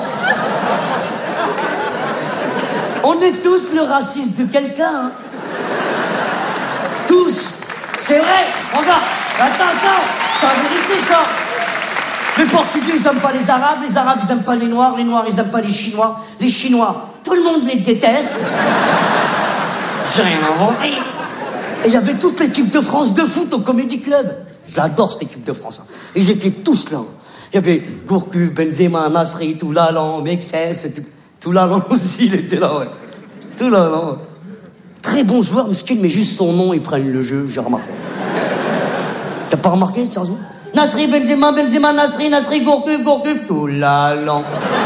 On est tous le raciste de quelqu'un, hein. Tous. C'est vrai. Regarde. Attends. C'est la vérité, ça. Les Portugais, ils aiment pas les Arabes ils aiment pas les Noirs ils aiment pas les Chinois tout le monde les déteste. J'ai rien inventé. Et il y avait toute l'équipe de France de foot au Comedy Club. J'adore cette équipe de France. Et ils étaient tous là. Il y avait Gourcuff, Benzema, Nasri, Toulalan, Mexès, Toulalan aussi, il était là, ouais. Toulalan, ouais. Très bon joueur, Miskin, mais juste son nom, ils prennent le jeu, j'ai remarqué. T'as pas remarqué, sérieusement? Nasri, Benzema, Nasri, Gourcuff, Toulalan.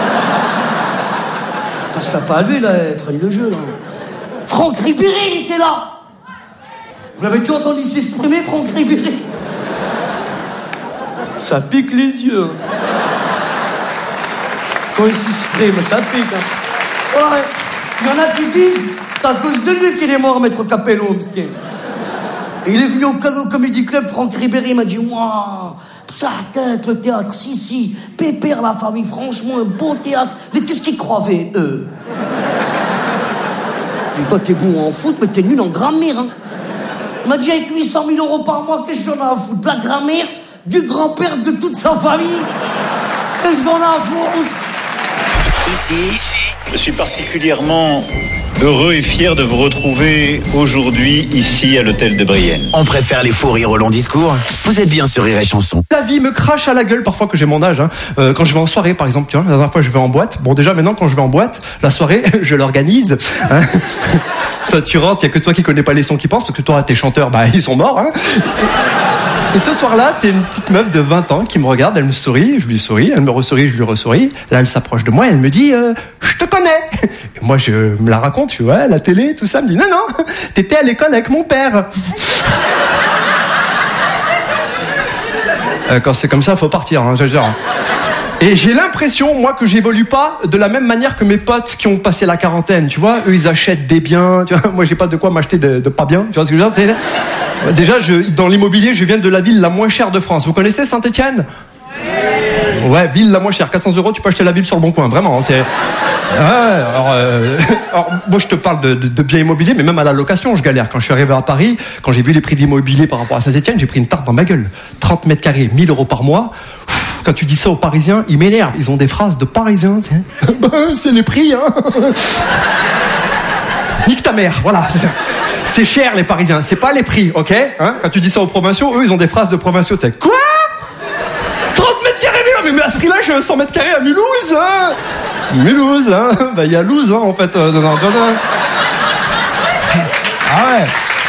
Passe-la pas à lui, là, ils prennent le jeu, là. Franck Ribéry, il était là. Vous l'avez toujours entendu s'exprimer, Franck Ribéry? Ça pique les yeux. Quand il s'exprime, ça pique. Hein. Ouais. Il y en a qui disent, c'est à cause de lui qu'il est mort, Maître Capello, miskin. Il est venu au Comedy Club, Franck Ribéry, il m'a dit, waouh, ça tête, le théâtre, si, pépère la famille, franchement, un beau théâtre. Mais qu'est-ce qu'ils croyaient, eux? Mais toi, t'es bon en foot, mais t'es nul en grammaire, hein. Il m'a dit, avec 800 000 € par mois, qu'est-ce que j'en ai à foutre? De la grammaire du grand-père de toute sa famille. Qu'est-ce que j'en ai à foutre? Ici, je suis particulièrement heureux et fier de vous retrouver aujourd'hui ici à l'hôtel de Brienne. On préfère les fous rires aux longs discours. Vous êtes bien sur Rire et Chanson. La vie me crache à la gueule parfois que j'ai mon âge. Hein. Quand je vais en soirée, par exemple, tu vois, la dernière fois je vais en boîte. Bon, déjà maintenant quand je vais en boîte, la soirée, je l'organise. Hein. Toi, tu rentres, il y a que toi qui connais pas les sons qui pensent, parce que toi, tes chanteurs, bah ils sont morts. Hein. Et ce soir-là, t'es une petite meuf de 20 ans qui me regarde, elle me sourit, je lui souris, elle me ressourit, je lui ressouris. Là, elle s'approche de moi, elle me dit je te connais. Et moi, je me la raconte, je suis ouais, la télé, tout ça. Elle me dit non, t'étais à l'école avec mon père. Quand c'est comme ça, faut partir, hein, je veux dire. Et j'ai l'impression, moi, que j'évolue pas de la même manière que mes potes qui ont passé la quarantaine, tu vois. Eux, ils achètent des biens, tu vois. Moi, j'ai pas de quoi m'acheter de pas bien, tu vois ce que je veux dire. Déjà, dans l'immobilier, je viens de la ville la moins chère de France. Vous connaissez Saint-Étienne ? Ouais, ville la moins chère. 400 €, tu peux acheter la ville sur le bon coin, vraiment. C'est... alors, moi, je te parle de biens immobiliers, mais même à la location, je galère. Quand je suis arrivé à Paris, quand j'ai vu les prix de l'immobilier par rapport à Saint-Étienne, j'ai pris une tarte dans ma gueule. 30 mètres carrés, 1 000 € par mois. Quand tu dis ça aux Parisiens, ils m'énervent. Ils ont des phrases de Parisiens, tu sais. C'est les prix, hein. Nique ta mère, voilà. C'est cher, les Parisiens. C'est pas les prix, ok, hein. Quand tu dis ça aux provinciaux, eux, ils ont des phrases de provinciaux. Tu sais, quoi? 30 mètres carrés, mais à ce prix-là, j'ai 100 mètres carrés à Mulhouse, hein. Mulhouse, hein. Bah, il y a Louse, hein, en fait. Ah ouais.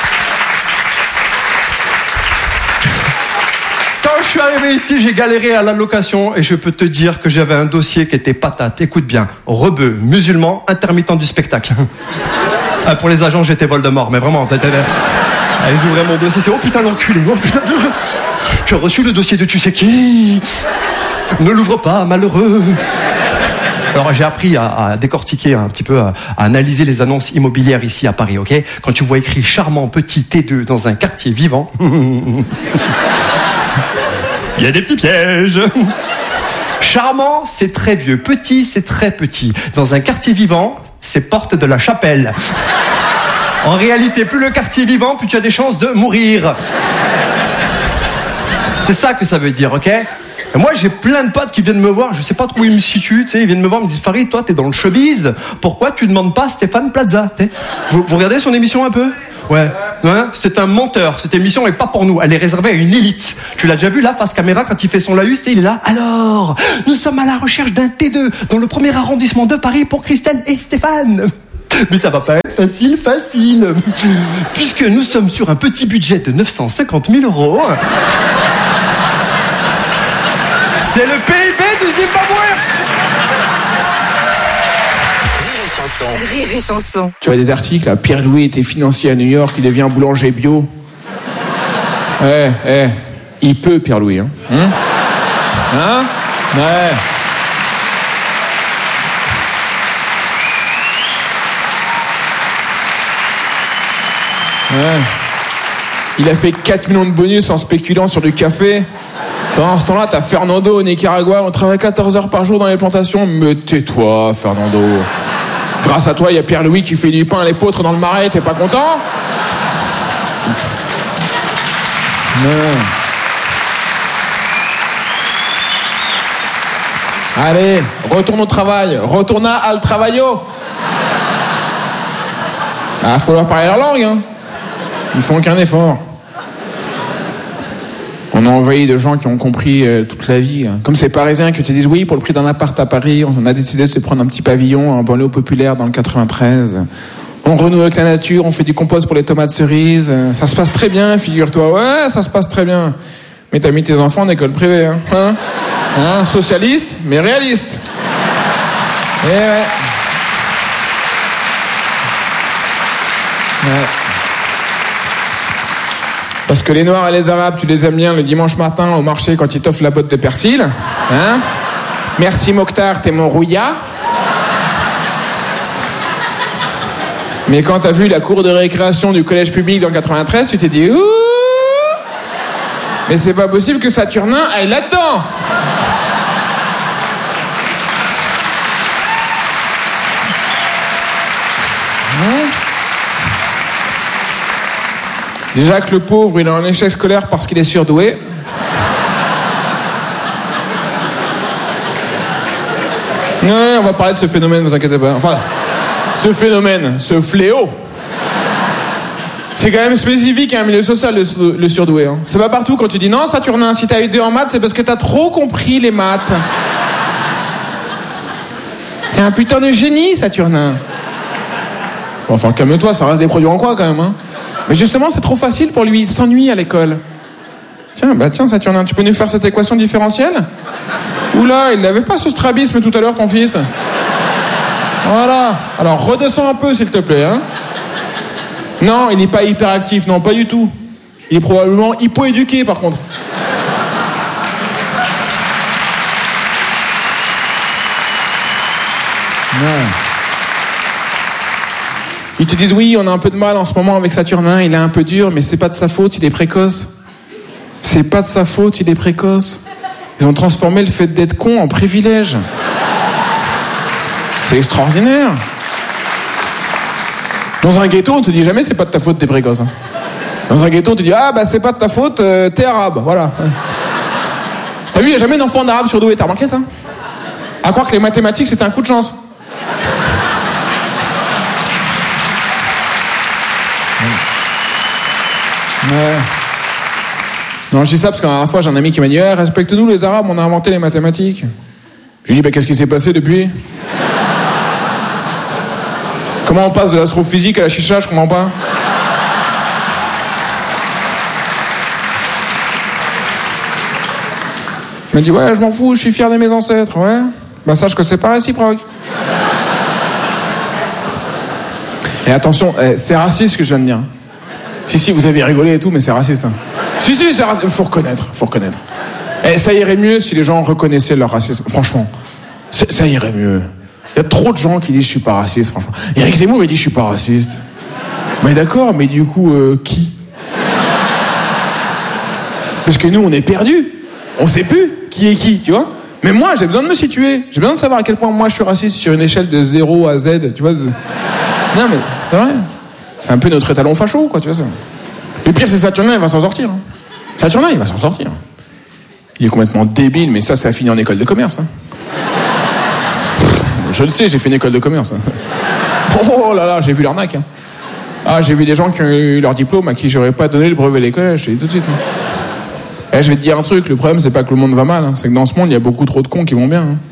Quand je suis arrivé ici, j'ai galéré à la location et je peux te dire que j'avais un dossier qui était patate. Écoute bien, rebeu, musulman, intermittent du spectacle. Pour les agents, j'étais Voldemort, mais vraiment. Ils ouvraient mon dossier, c'est oh putain l'enculé, oh putain, tu as reçu le dossier de tu sais qui. Ne l'ouvre pas, malheureux. Alors j'ai appris à décortiquer un petit peu, à analyser les annonces immobilières ici à Paris, ok. Quand tu vois écrit charmant petit T2 dans un quartier vivant, il y a des petits pièges. Charmant, c'est très vieux. Petit, c'est très petit. Dans un quartier vivant, c'est porte de la Chapelle. En réalité, plus le quartier vivant, plus tu as des chances de mourir. C'est ça que ça veut dire, ok? Et moi, j'ai plein de potes qui viennent me voir, je sais pas trop où ils me situent, tu sais, ils viennent me voir, ils me disent, Farid, toi, t'es dans le showbiz, pourquoi tu demandes pas Stéphane Plaza, tu sais? Vous regardez son émission un peu? Ouais. Hein, c'est un menteur, cette émission est pas pour nous, elle est réservée à une élite. Tu l'as déjà vu là, face caméra, quand il fait son laïus, il est là. Alors, nous sommes à la recherche d'un T2 dans le 1er arrondissement de Paris pour Christelle et Stéphane. Mais ça va pas être facile, puisque nous sommes sur un petit budget de 950 000 €. C'est le PIB du Zimbabwe. Rire et chanson. Tu vois des articles, là, Pierre-Louis était financier à New York, il devient boulanger bio. Il peut, Pierre-Louis, hein? Ouais. Il a fait 4 millions de bonus en spéculant sur du café. Pendant ce temps-là, t'as Fernando au Nicaragua, on travaille 14 heures par jour dans les plantations. Mais tais-toi, Fernando. Grâce à toi, il y a Pierre-Louis qui fait du pain à l'épeautre dans le marais, t'es pas content? Non. Allez, retourne au travail, retourna al trabajo. Faut leur parler leur langue, hein. Ils font aucun effort. On a envahi de gens qui ont compris toute la vie. Hein. Comme ces Parisiens qui te disent oui, pour le prix d'un appart à Paris, on a décidé de se prendre un petit pavillon en banlieue populaire dans le 93. On renoue avec la nature, on fait du compost pour les tomates cerises. Ça se passe très bien, figure-toi. Ouais, ça se passe très bien. Mais t'as mis tes enfants en école privée, hein, socialiste, mais réaliste. Et ouais. Parce que les Noirs et les Arabes, tu les aimes bien le dimanche matin au marché quand ils t'offrent la botte de persil. Hein? Merci Mokhtar, t'es mon rouilla. Mais quand t'as vu la cour de récréation du collège public dans le 93, tu t'es dit ouh, mais c'est pas possible que Saturnin aille là-dedans. Déjà que le pauvre, il a un échec scolaire parce qu'il est surdoué. Ouais, on va parler de ce phénomène, vous inquiétez pas. Enfin, ce phénomène, ce fléau. C'est quand même spécifique à un milieu social, le surdoué. Hein. C'est pas partout quand tu dis non, Saturnin, si t'as eu 2 en maths, c'est parce que t'as trop compris les maths. T'es un putain de génie, Saturnin. Bon, enfin, calme-toi, ça reste des produits en quoi quand même, hein. Mais justement, c'est trop facile pour lui, il s'ennuie à l'école. Tiens, Saturnin, tu peux nous faire cette équation différentielle? Oula, il n'avait pas ce strabisme tout à l'heure, ton fils. Voilà. Alors, redescends un peu, s'il te plaît, hein. Non, il n'est pas hyperactif, non, pas du tout. Il est probablement hypoéduqué, par contre. Non. Ils te disent oui, on a un peu de mal en ce moment avec Saturnin, il est un peu dur, mais c'est pas de sa faute, il est précoce. C'est pas de sa faute, il est précoce. Ils ont transformé le fait d'être con en privilège. C'est extraordinaire. Dans un ghetto, on te dit jamais c'est pas de ta faute, t'es précoce. Hein. Dans un ghetto, on te dit ah bah c'est pas de ta faute, t'es arabe, voilà. T'as vu, il y a jamais d'enfant d'arabe surdoué, t'as remarqué ça? À croire que les mathématiques c'était un coup de chance. Ouais. Non, je dis ça parce que la dernière fois, j'ai un ami qui m'a dit respecte-nous les Arabes, on a inventé les mathématiques. Je lui ai dit qu'est-ce qui s'est passé depuis? Comment on passe de l'astrophysique à la chicha, je comprends pas. Il m'a dit ouais, je m'en fous, je suis fier de mes ancêtres, ouais. Bah sache que c'est pas réciproque. Et attention, c'est raciste ce que je viens de dire. Si, vous avez rigolé et tout, mais c'est raciste. Hein. Si, c'est raciste. Faut reconnaître. Et ça irait mieux si les gens reconnaissaient leur racisme. Franchement, ça irait mieux. Il y a trop de gens qui disent je suis pas raciste, franchement. Éric Zemmour, il dit je suis pas raciste. Mais d'accord, mais du coup, qui? Parce que nous, on est perdus. On sait plus qui est qui, tu vois. Mais moi, j'ai besoin de me situer. J'ai besoin de savoir à quel point moi je suis raciste sur une échelle de 0 à Z, tu vois. Non, mais c'est vrai. C'est un peu notre étalon facho, quoi, tu vois ça. Le pire, c'est Saturnin, il va s'en sortir. Saturnin, il va s'en sortir. Il est complètement débile, mais ça a fini en école de commerce. Hein. Je le sais, j'ai fait une école de commerce. Oh là là, j'ai vu l'arnaque. Hein. Ah, j'ai vu des gens qui ont eu leur diplôme à qui j'aurais pas donné le brevet des collèges, je te dis tout de suite. Hein. Je vais te dire un truc, le problème c'est pas que le monde va mal, hein, c'est que dans ce monde il y a beaucoup trop de cons qui vont bien. Hein.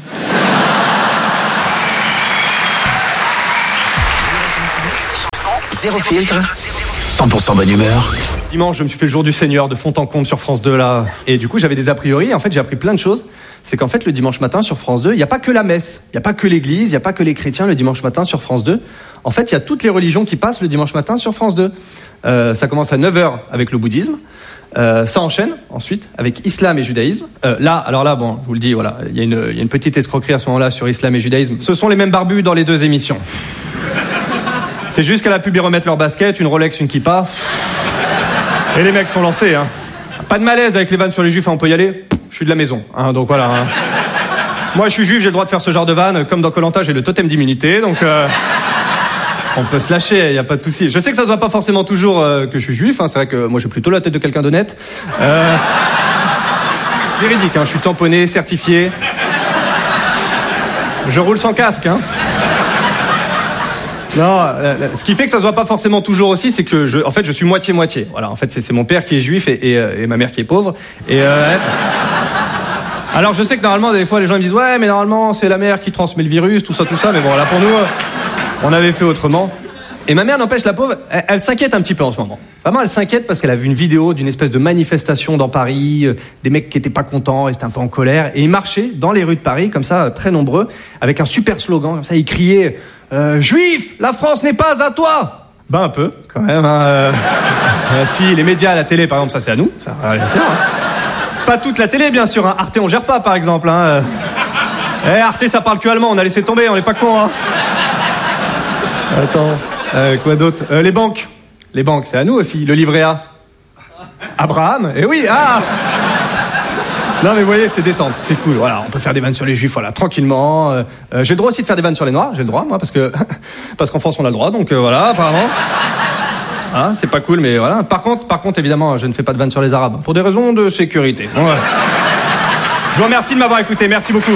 Zéro filtre, 100% bonne humeur. Dimanche, je me suis fait le jour du Seigneur de fond en comble sur France 2 là. Et du coup, j'avais des a priori. En fait, j'ai appris plein de choses. C'est qu'en fait, le dimanche matin sur France 2, il n'y a pas que la messe, il n'y a pas que l'église, il n'y a pas que les chrétiens le dimanche matin sur France 2. En fait, il y a toutes les religions qui passent le dimanche matin sur France 2. Ça commence à 9h avec le bouddhisme. Ça enchaîne ensuite avec islam et judaïsme. Alors là, bon, je vous le dis, voilà, il y a une petite escroquerie à ce moment-là sur islam et judaïsme. Ce sont les mêmes barbus dans les deux émissions. C'est juste qu'à la pub, ils remettent leur basket, une Rolex, une kippa. Et les mecs sont lancés, hein. Pas de malaise avec les vannes sur les juifs, hein, on peut y aller. Je suis de la maison, hein, donc voilà. Hein. Moi, je suis juif, j'ai le droit de faire ce genre de vannes. Comme dans Koh-Lanta, j'ai le totem d'immunité, donc on peut se lâcher, y a pas de souci. Je sais que ça se voit pas forcément toujours que je suis juif. Hein, c'est vrai que moi, j'ai plutôt la tête de quelqu'un d'honnête. Véridique, hein, je suis tamponné, certifié. Je roule sans casque, hein. Non, ce qui fait que ça se voit pas forcément toujours aussi, c'est que je suis moitié-moitié. Voilà, en fait, c'est mon père qui est juif et ma mère qui est pauvre. Alors, je sais que normalement, des fois, les gens me disent, ouais, mais normalement, c'est la mère qui transmet le virus, tout ça. Mais bon, là, pour nous, on avait fait autrement. Et ma mère, n'empêche, la pauvre, elle s'inquiète un petit peu en ce moment. Vraiment, elle s'inquiète parce qu'elle a vu une vidéo d'une espèce de manifestation dans Paris, des mecs qui étaient pas contents, ils étaient un peu en colère, et ils marchaient dans les rues de Paris, comme ça, très nombreux, avec un super slogan, comme ça, ils criaient, Juif, la France n'est pas à toi. Ben un peu, quand même. Hein, si les médias, la télé, par exemple, ça c'est à nous. Ça, c'est vrai, hein. Pas toute la télé, bien sûr. Hein. Arte, on gère pas, par exemple. Hein. Arte, ça parle que allemand. On a laissé tomber. On n'est pas cons. Hein. Attends, quoi d'autre? Les banques, c'est à nous aussi. Le livret A. Abraham. Eh oui. Ah. Non mais vous voyez, c'est détente, c'est cool. Voilà, on peut faire des vannes sur les juifs, voilà, tranquillement. J'ai le droit aussi de faire des vannes sur les noirs, j'ai le droit, moi, parce qu'en France on a le droit, donc voilà, apparemment. Hein, c'est pas cool, mais voilà. Par contre, évidemment, je ne fais pas de vannes sur les arabes pour des raisons de sécurité. Bon, voilà. Je vous remercie de m'avoir écouté, merci beaucoup.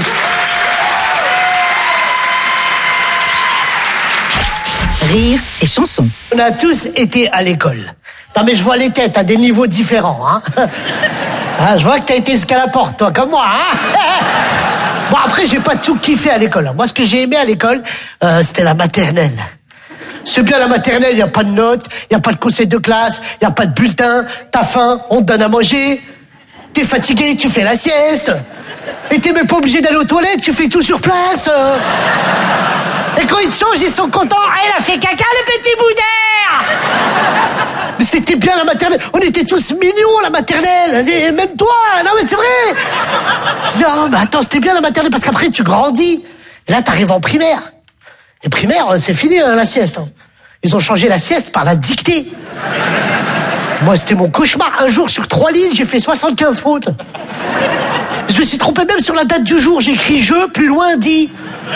Rire et chanson. On a tous été à l'école. Non mais je vois les têtes à des niveaux différents, hein. Ah, je vois que t'as été jusqu'à la porte, toi, comme moi, hein. Bon, après, j'ai pas tout kiffé à l'école. Moi, ce que j'ai aimé à l'école, c'était la maternelle. C'est bien la maternelle, il y a pas de notes, il y a pas de conseil de classe, il y a pas de bulletin, t'as faim, on te donne à manger, t'es fatigué, tu fais la sieste. Et t'es même pas obligé d'aller aux toilettes, tu fais tout sur place. Et quand ils te changent, ils sont contents. Ah, il a fait caca, le petit bout d'air. Mais c'était bien la maternelle. On était tous mignons, la maternelle. Et même toi. Non, mais c'est vrai. Non, mais attends, c'était bien la maternelle parce qu'après, tu grandis. Et là, t'arrives en primaire. Et primaire, c'est fini, la sieste. Ils ont changé la sieste par la dictée. Moi, c'était mon cauchemar. Un jour, sur 3 lignes, j'ai fait 75 fautes. Je me suis trompé même sur la date du jour. J'ai écrit je, plus loin, dit.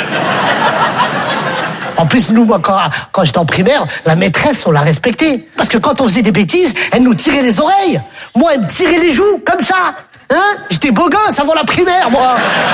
En plus, nous, moi, quand j'étais en primaire, la maîtresse, on l'a respectée. Parce que quand on faisait des bêtises, elle nous tirait les oreilles. Moi, elle me tirait les joues, comme ça. Hein? J'étais beau gosse avant la primaire, moi.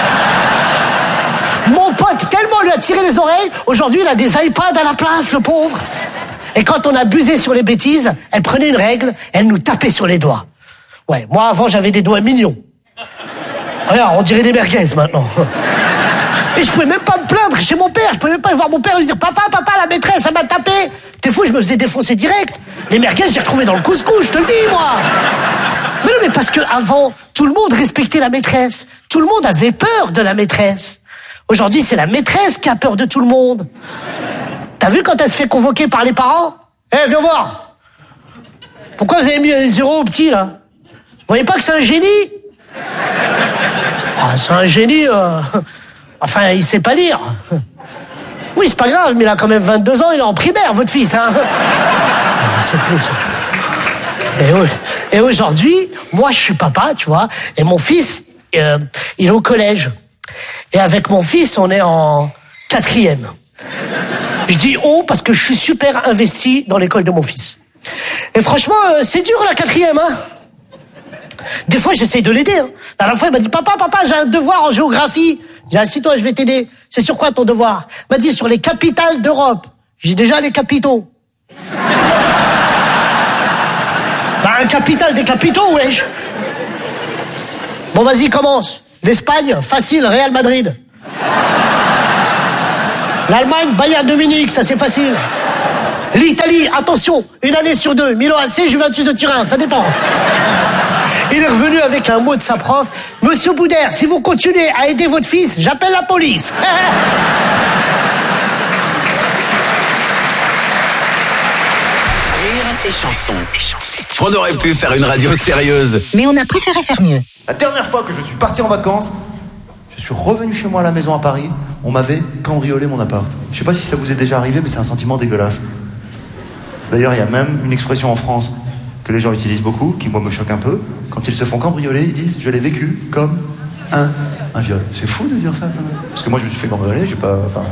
Mon pote, tellement lui a tiré les oreilles, aujourd'hui, il a des iPads à la place, le pauvre. Et quand on abusait sur les bêtises, elle prenait une règle, elle nous tapait sur les doigts. Ouais, moi, avant, j'avais des doigts mignons. Regarde, on dirait des merguez, maintenant. Et je pouvais même pas me plaindre chez mon père. Je pouvais même pas voir mon père et lui dire papa, la maîtresse, elle m'a tapé. T'es fou, je me faisais défoncer direct. Les merguez, j'ai retrouvé dans le couscous, je te le dis, moi. Mais non, mais parce que avant, tout le monde respectait la maîtresse. Tout le monde avait peur de la maîtresse. Aujourd'hui, c'est la maîtresse qui a peur de tout le monde. T'as vu quand elle se fait convoquer par les parents? Eh, viens voir. Pourquoi vous avez mis un 0 au petit, là? Vous voyez pas que c'est un génie? Ah, c'est un génie, Enfin, il sait pas lire. Oui, c'est pas grave, mais il a quand même 22 ans, il est en primaire, votre fils, hein. C'est vrai, ça. Et aujourd'hui, moi, je suis papa, tu vois, et mon fils, il est au collège. Et avec mon fils, on est en 4e. Je dis parce que je suis super investi dans l'école de mon fils. Et franchement, c'est dur, la 4e, hein. Des fois, j'essaye de l'aider. Hein. La dernière fois, il m'a dit, papa, j'ai un devoir en géographie. J'ai dit, assis-toi, je vais t'aider. C'est sur quoi ton devoir? Il m'a dit, sur les capitales d'Europe. J'ai déjà les capitaux. Un capital des capitaux, wesh. Bon, vas-y, commence. L'Espagne, facile, Real Madrid. L'Allemagne, Bayern de Munich, ça c'est facile. L'Italie, attention, une année sur 2, Milan AC, Juventus de Turin, ça dépend. Il est revenu avec un mot de sa prof. Monsieur Boudère, si vous continuez à aider votre fils, j'appelle la police. Rire et chanson. On aurait pu faire une radio sérieuse. Mais on a préféré faire mieux. La dernière fois que je suis parti en vacances, je suis revenu chez moi à la maison à Paris, on m'avait cambriolé mon appart. Je sais pas si ça vous est déjà arrivé, mais c'est un sentiment dégueulasse. D'ailleurs, il y a même une expression en France que les gens utilisent beaucoup, qui moi me choque un peu. Quand ils se font cambrioler, ils disent « je l'ai vécu comme un viol ». C'est fou de dire ça, parce que moi je me suis fait cambrioler, j'ai pas... Enfin...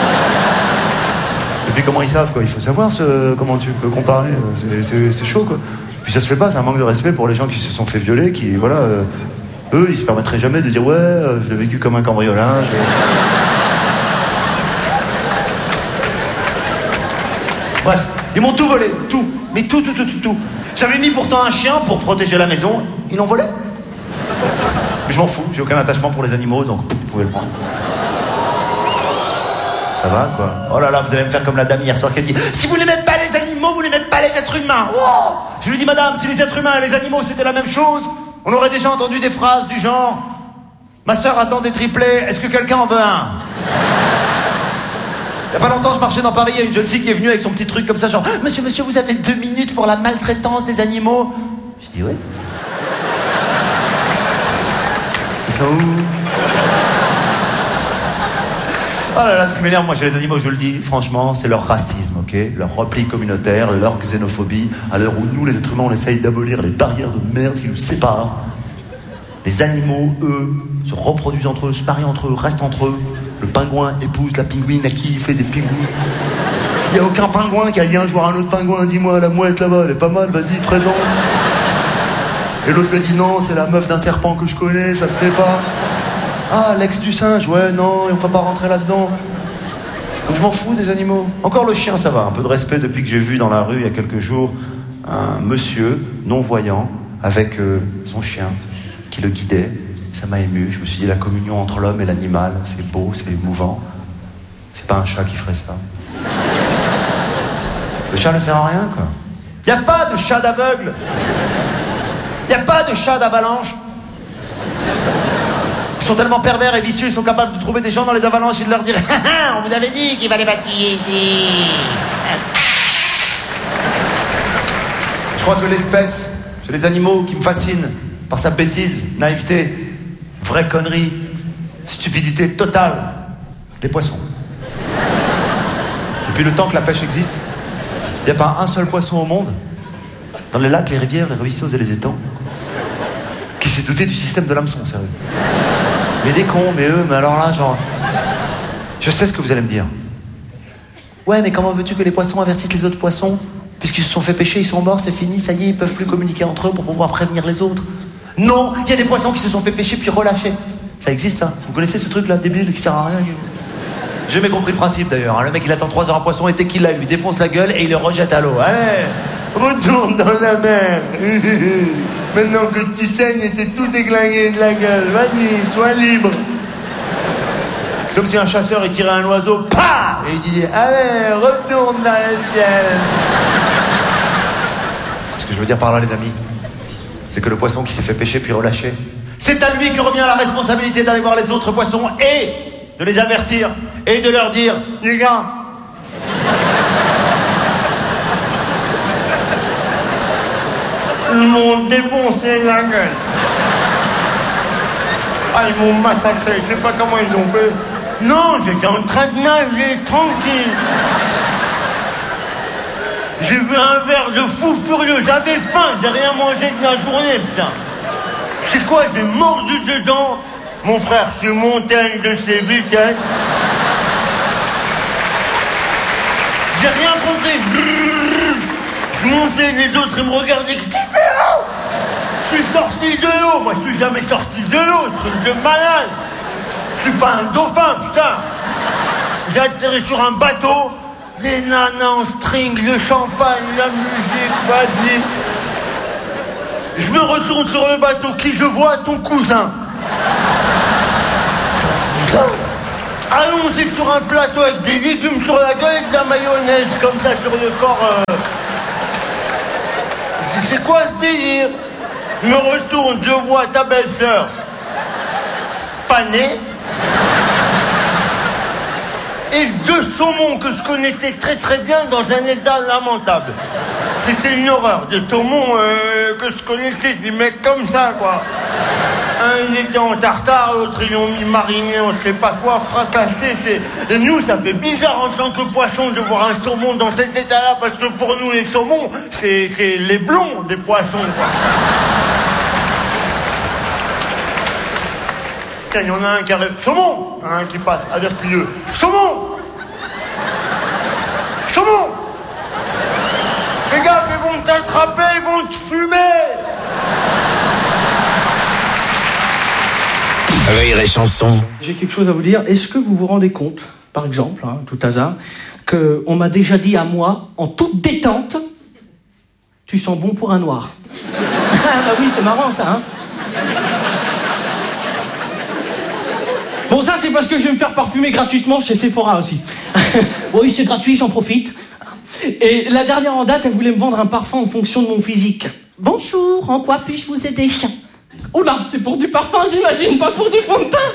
Et puis comment ils savent, quoi. Il faut savoir comment tu peux comparer, c'est chaud, quoi. Puis ça se fait pas, c'est un manque de respect pour les gens qui se sont fait violer, qui, voilà... eux, ils se permettraient jamais de dire « ouais, je l'ai vécu comme un cambriolage ». Bref, ils m'ont tout volé, tout. Mais tout. J'avais mis pourtant un chien pour protéger la maison. Ils l'ont volé. Mais je m'en fous, j'ai aucun attachement pour les animaux, donc vous pouvez le prendre. Ça va, quoi. Oh là là, vous allez me faire comme la dame hier soir qui a dit « si vous n'aimez pas les animaux, vous n'aimez pas les êtres humains. Oh » Je lui dis « madame, si les êtres humains et les animaux c'était la même chose, on aurait déjà entendu des phrases du genre « ma sœur attend des triplés, est-ce que quelqu'un en veut un ?» Il y a pas longtemps, je marchais dans Paris, il y a une jeune fille qui est venue avec son petit truc comme ça, genre « monsieur, vous avez 2 minutes pour la maltraitance des animaux ?» Je dis « oui. » Ils sont où? Oh là là, ce qui m'énerve, moi, chez les animaux, je le dis, franchement, c'est leur racisme, ok? Leur repli communautaire, leur xénophobie, à l'heure où nous, les êtres humains, on essaye d'abolir les barrières de merde qui nous séparent. Les animaux, eux, se reproduisent entre eux, se marient entre eux, restent entre eux. Le pingouin épouse la pingouine à qui il fait des pingouins. Il n'y a aucun pingouin qui a dit un jour à un autre pingouin, dis-moi, la mouette là-bas, elle est pas mal, vas-y, présente. Et l'autre me dit non, c'est la meuf d'un serpent que je connais, ça se fait pas. Ah, l'ex du singe, ouais, non, on va pas rentrer là-dedans. Donc je m'en fous des animaux. Encore le chien, ça va, un peu de respect depuis que j'ai vu dans la rue il y a quelques jours un monsieur non-voyant avec son chien qui le guidait. Ça m'a ému, je me suis dit la communion entre l'homme et l'animal, c'est beau, c'est émouvant. C'est pas un chat qui ferait ça. Le chat ne sert à rien, quoi. Y a pas de chat d'aveugle. Y a pas de chat d'avalanche. Ils sont tellement pervers et vicieux, ils sont capables de trouver des gens dans les avalanches et de leur dire « on vous avait dit qu'il fallait pas skier ici !» Je crois que l'espèce, c'est les animaux qui me fascinent par sa bêtise, naïveté, vraie connerie, stupidité totale. Les poissons. Depuis le temps que la pêche existe, il n'y a pas un seul poisson au monde, dans les lacs, les rivières, les ruisseaux et les étangs, qui s'est doté du système de l'hameçon, sérieux. Mais des cons, mais eux, mais alors là, genre... Je sais ce que vous allez me dire. Ouais, mais comment veux-tu que les poissons avertissent les autres poissons? Puisqu'ils se sont fait pêcher, ils sont morts, c'est fini, ça y est, ils peuvent plus communiquer entre eux pour pouvoir prévenir les autres. Non, il y a des poissons qui se sont fait pêcher puis relâchés. Ça existe, ça. Vous connaissez ce truc-là, débile, qui sert à rien? J'ai jamais compris le principe, d'ailleurs. Le mec, il attend 3 heures un poisson et dès qu'il l'a, il lui défonce la gueule et il le rejette à l'eau. Allez, retourne dans la mer. Maintenant que tu saignes et t'es tout déglingué de la gueule, vas-y, sois libre. C'est comme si un chasseur, il tirait un oiseau, PAH! Et il disait, allez, retourne dans le ciel. Ce que je veux dire par là, les amis, c'est que le poisson qui s'est fait pêcher puis relâché, c'est à lui que revient la responsabilité d'aller voir les autres poissons et de les avertir et de leur dire, les gars, ils m'ont défoncé la gueule. Ah, ils m'ont massacré, je sais pas comment ils ont fait. Non, j'étais en train de nager, tranquille. J'ai vu un verre de fou furieux, j'avais faim, j'ai rien mangé de la journée, putain. C'est quoi, j'ai mordu dedans. Mon frère, je suis monté à une de ses vitesses. J'ai rien compris. Je montais, les autres, ils me regardaient. Qu'est-ce que tu fais là? Je suis sorti de l'eau, moi je suis jamais sorti de l'eau, je suis de malade. Je suis pas un dauphin, putain. J'ai atterri sur un bateau, les nanas en string, le champagne, la musique, vas-y. Je me retourne sur le bateau, qui je vois? Ton cousin. Allongé sur un plateau avec des légumes sur la gueule et de la mayonnaise comme ça sur le corps. Je dis, c'est quoi ce délire? Je me retourne, je vois ta belle-sœur panée et deux saumons que je connaissais très très bien dans un état lamentable. C'était une horreur, des saumons que je connaissais, des mecs comme ça quoi. Un il était en tartare, l'autre ils l'ont mis mariné, on ne sait pas quoi, fracassé. Et nous ça fait bizarre en tant que poisson de voir un saumon dans cet état-là, parce que pour nous les saumons, c'est les blonds des poissons quoi. Tiens, il y en a un qui arrive. Saumon! Un qui passe, avertis-le. Saumon! Saumon! Fais gaffe, ils vont t'attraper, ils vont te fumer! Rire et chanson. J'ai quelque chose à vous dire. Est-ce que vous vous rendez compte, par exemple, tout hasard, qu'on m'a déjà dit à moi, en toute détente, tu sens bon pour un noir? Ah bah oui, c'est marrant ça, hein? Bon, ça, c'est parce que je vais me faire parfumer gratuitement chez Sephora aussi. Oui, c'est gratuit, j'en profite. Et la dernière en date, elle voulait me vendre un parfum en fonction de mon physique. Bonjour, en quoi puis-je vous aider? Oh là, c'est pour du parfum, j'imagine, pas pour du fond de teint.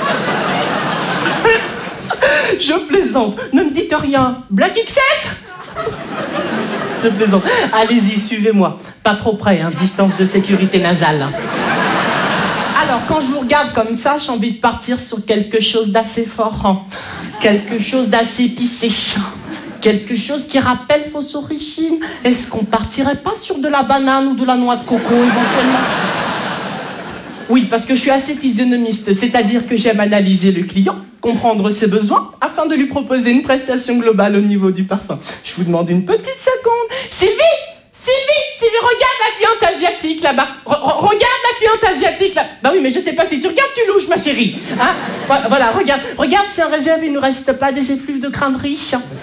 Je plaisante, ne me dites rien. Black XS? Je plaisante. Allez-y, suivez-moi. Pas trop près, hein, distance de sécurité nasale. Alors, quand je vous regarde comme ça, j'ai envie de partir sur quelque chose d'assez fort, hein. Quelque chose d'assez épicé, quelque chose qui rappelle vos origines. Est-ce qu'on partirait pas sur de la banane ou de la noix de coco, éventuellement? Oui, parce que je suis assez physionomiste, c'est-à-dire que j'aime analyser le client, comprendre ses besoins, afin de lui proposer une prestation globale au niveau du parfum. Je vous demande une petite seconde. Sylvie, regarde la cliente asiatique là-bas. Regarde la cliente asiatique là. Bah oui, mais je sais pas si tu regardes, tu louches, ma chérie. Hein? Voilà, regarde si en réserve il ne reste pas des effluves de crainderie.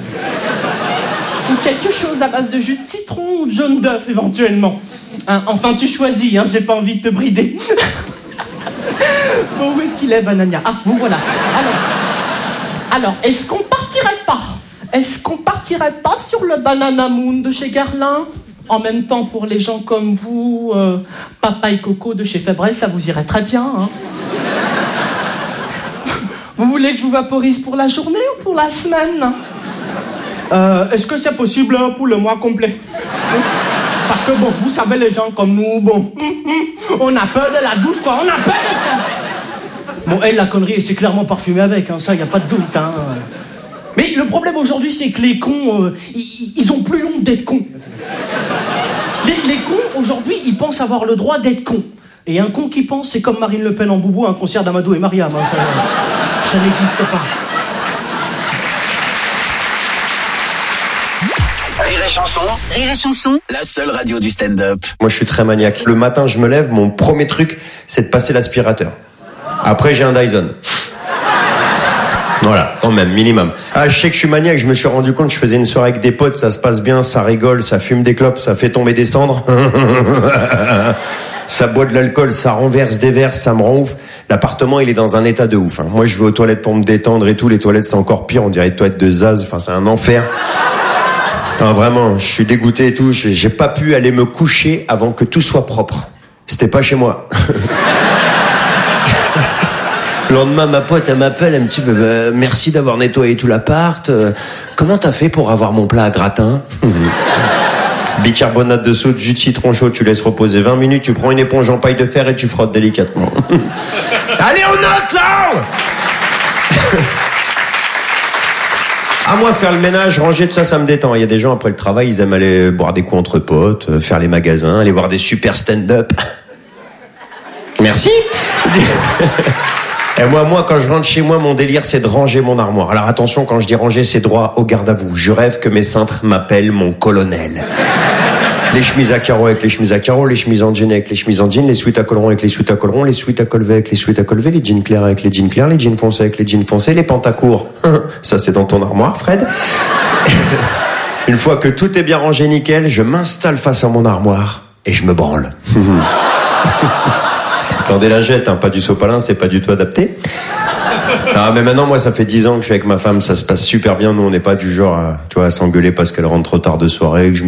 Ou quelque chose à base de jus de citron ou de jaune d'œuf éventuellement. Hein? Enfin, tu choisis, hein, j'ai pas envie de te brider. Bon, où est-ce qu'il est, Banania? Ah, vous voilà. Alors, est-ce qu'on partirait pas sur le Banana Moon de chez Guerlain? En même temps, pour les gens comme vous, Papaye Coco de chez Febreze, ça vous irait très bien, hein. Vous voulez que je vous vaporise pour la journée ou pour la semaine? Est-ce que c'est possible pour le mois complet? Parce que bon, vous savez, les gens comme nous, bon, on a peur de la douche, quoi, on a peur de ça. Bon, elle, la connerie, c'est clairement parfumé avec, hein, ça, y a pas de doute, hein. Mais le problème aujourd'hui, c'est que les cons, ils ont plus honte d'être cons. Les cons, aujourd'hui, ils pensent avoir le droit d'être cons. Et un con qui pense, c'est comme Marine Le Pen en boubou à un concert d'Amadou et Mariam, hein, ça n'existe pas. Rire et chanson, la seule radio du stand-up. Moi, je suis très maniaque. Le matin, je me lève, mon premier truc, c'est de passer l'aspirateur. Après, j'ai un Dyson. Voilà, quand même, minimum. Ah, je sais que je suis maniaque, je me suis rendu compte que je faisais une soirée avec des potes, ça se passe bien, ça rigole, ça fume des clopes, ça fait tomber des cendres. Ça boit de l'alcool, ça renverse des verres, ça me rend ouf. L'appartement, il est dans un état de ouf, hein. Moi, je vais aux toilettes pour me détendre et tout. Les toilettes, c'est encore pire, on dirait des toilettes de Zaz, enfin, c'est un enfer. Non, vraiment, je suis dégoûté et tout. J'ai pas pu aller me coucher avant que tout soit propre. C'était pas chez moi. Le lendemain, ma pote, elle m'appelle, elle me dit merci d'avoir nettoyé tout l'appart. Comment t'as fait pour avoir mon plat à gratin? Bicarbonate de soude, jus de citron chaud, tu laisses reposer 20 minutes, tu prends une éponge en paille de fer et tu frottes délicatement. Allez, on note là! À moi, faire le ménage, ranger, tout ça, ça me détend. Il y a des gens, après le travail, ils aiment aller boire des coups entre potes, faire les magasins, aller voir des super stand-up. Merci. Et moi, quand je rentre chez moi, mon délire, c'est de ranger mon armoire. Alors attention, quand je dis ranger, c'est droit au garde à vous. Je rêve que mes cintres m'appellent mon colonel. Les chemises à carreaux avec les chemises à carreaux, les chemises en jean avec les chemises en jean, les sweats à collerons avec les sweats à collerons, les sweats à col V avec les sweats à col V, les jeans clairs avec les jeans clairs, les jeans foncés avec les jeans foncés, les pantacourts. Ça, c'est dans ton armoire, Fred. Une fois que tout est bien rangé nickel, je m'installe face à mon armoire et je me branle. Dans des lingettes, hein, pas du sopalin, c'est pas du tout adapté. Ah, mais maintenant, moi, ça fait 10 ans que je suis avec ma femme, ça se passe super bien. Nous, on n'est pas du genre à, tu vois, à s'engueuler parce qu'elle rentre trop tard de soirée, que je